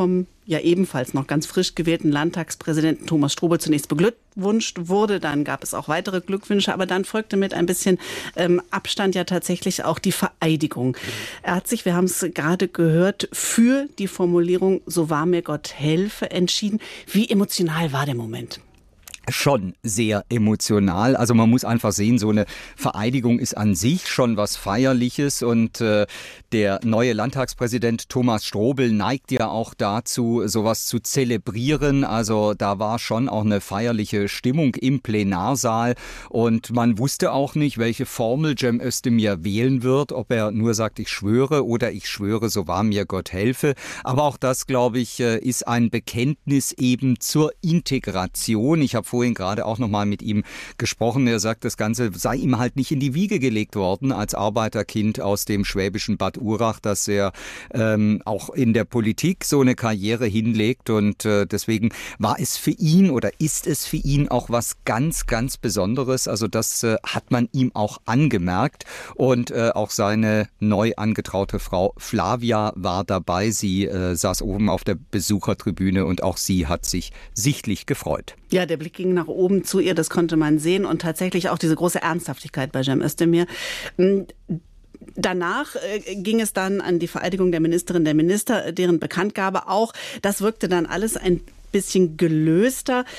ja ebenfalls noch ganz frisch gewählten Landtagspräsidenten Thomas Strobel zunächst beglückwünscht wurde. Dann gab es auch weitere Glückwünsche, aber dann folgte mit ein bisschen ähm, Abstand ja tatsächlich auch die Vereidigung. Er hat sich, wir haben es gerade gehört, für die Formulierung "So wahr mir Gott helfe" entschieden. Wie emotional war der Moment? Schon sehr emotional. Also man muss einfach sehen, so eine Vereidigung ist an sich schon was Feierliches und äh, der neue Landtagspräsident Thomas Strobel neigt ja auch dazu, sowas zu zelebrieren. Also da war schon auch eine feierliche Stimmung im Plenarsaal und man wusste auch nicht, welche Formel Cem Özdemir wählen wird, ob er nur sagt, ich schwöre oder ich schwöre, so wahr mir Gott helfe. Aber auch das, glaube ich, ist ein Bekenntnis eben zur Integration. Ich habe vorhin gerade auch noch mal mit ihm gesprochen. Er sagt, das Ganze sei ihm halt nicht in die Wiege gelegt worden als Arbeiterkind aus dem schwäbischen Bad Urach, dass er ähm, auch in der Politik so eine Karriere hinlegt und äh, deswegen war es für ihn oder ist es für ihn auch was ganz, ganz Besonderes. Also das äh, hat man ihm auch angemerkt und äh, auch seine neu angetraute Frau Flavia war dabei. Sie äh, saß oben auf der Besuchertribüne und auch sie hat sich sichtlich gefreut. Ja, der Blick ging nach oben zu ihr, das konnte man sehen und tatsächlich auch diese große Ernsthaftigkeit bei Cem Özdemir. Danach äh, ging es dann an die Vereidigung der Ministerin, der Minister, deren Bekanntgabe auch. Das wirkte dann alles ein bisschen gelöster.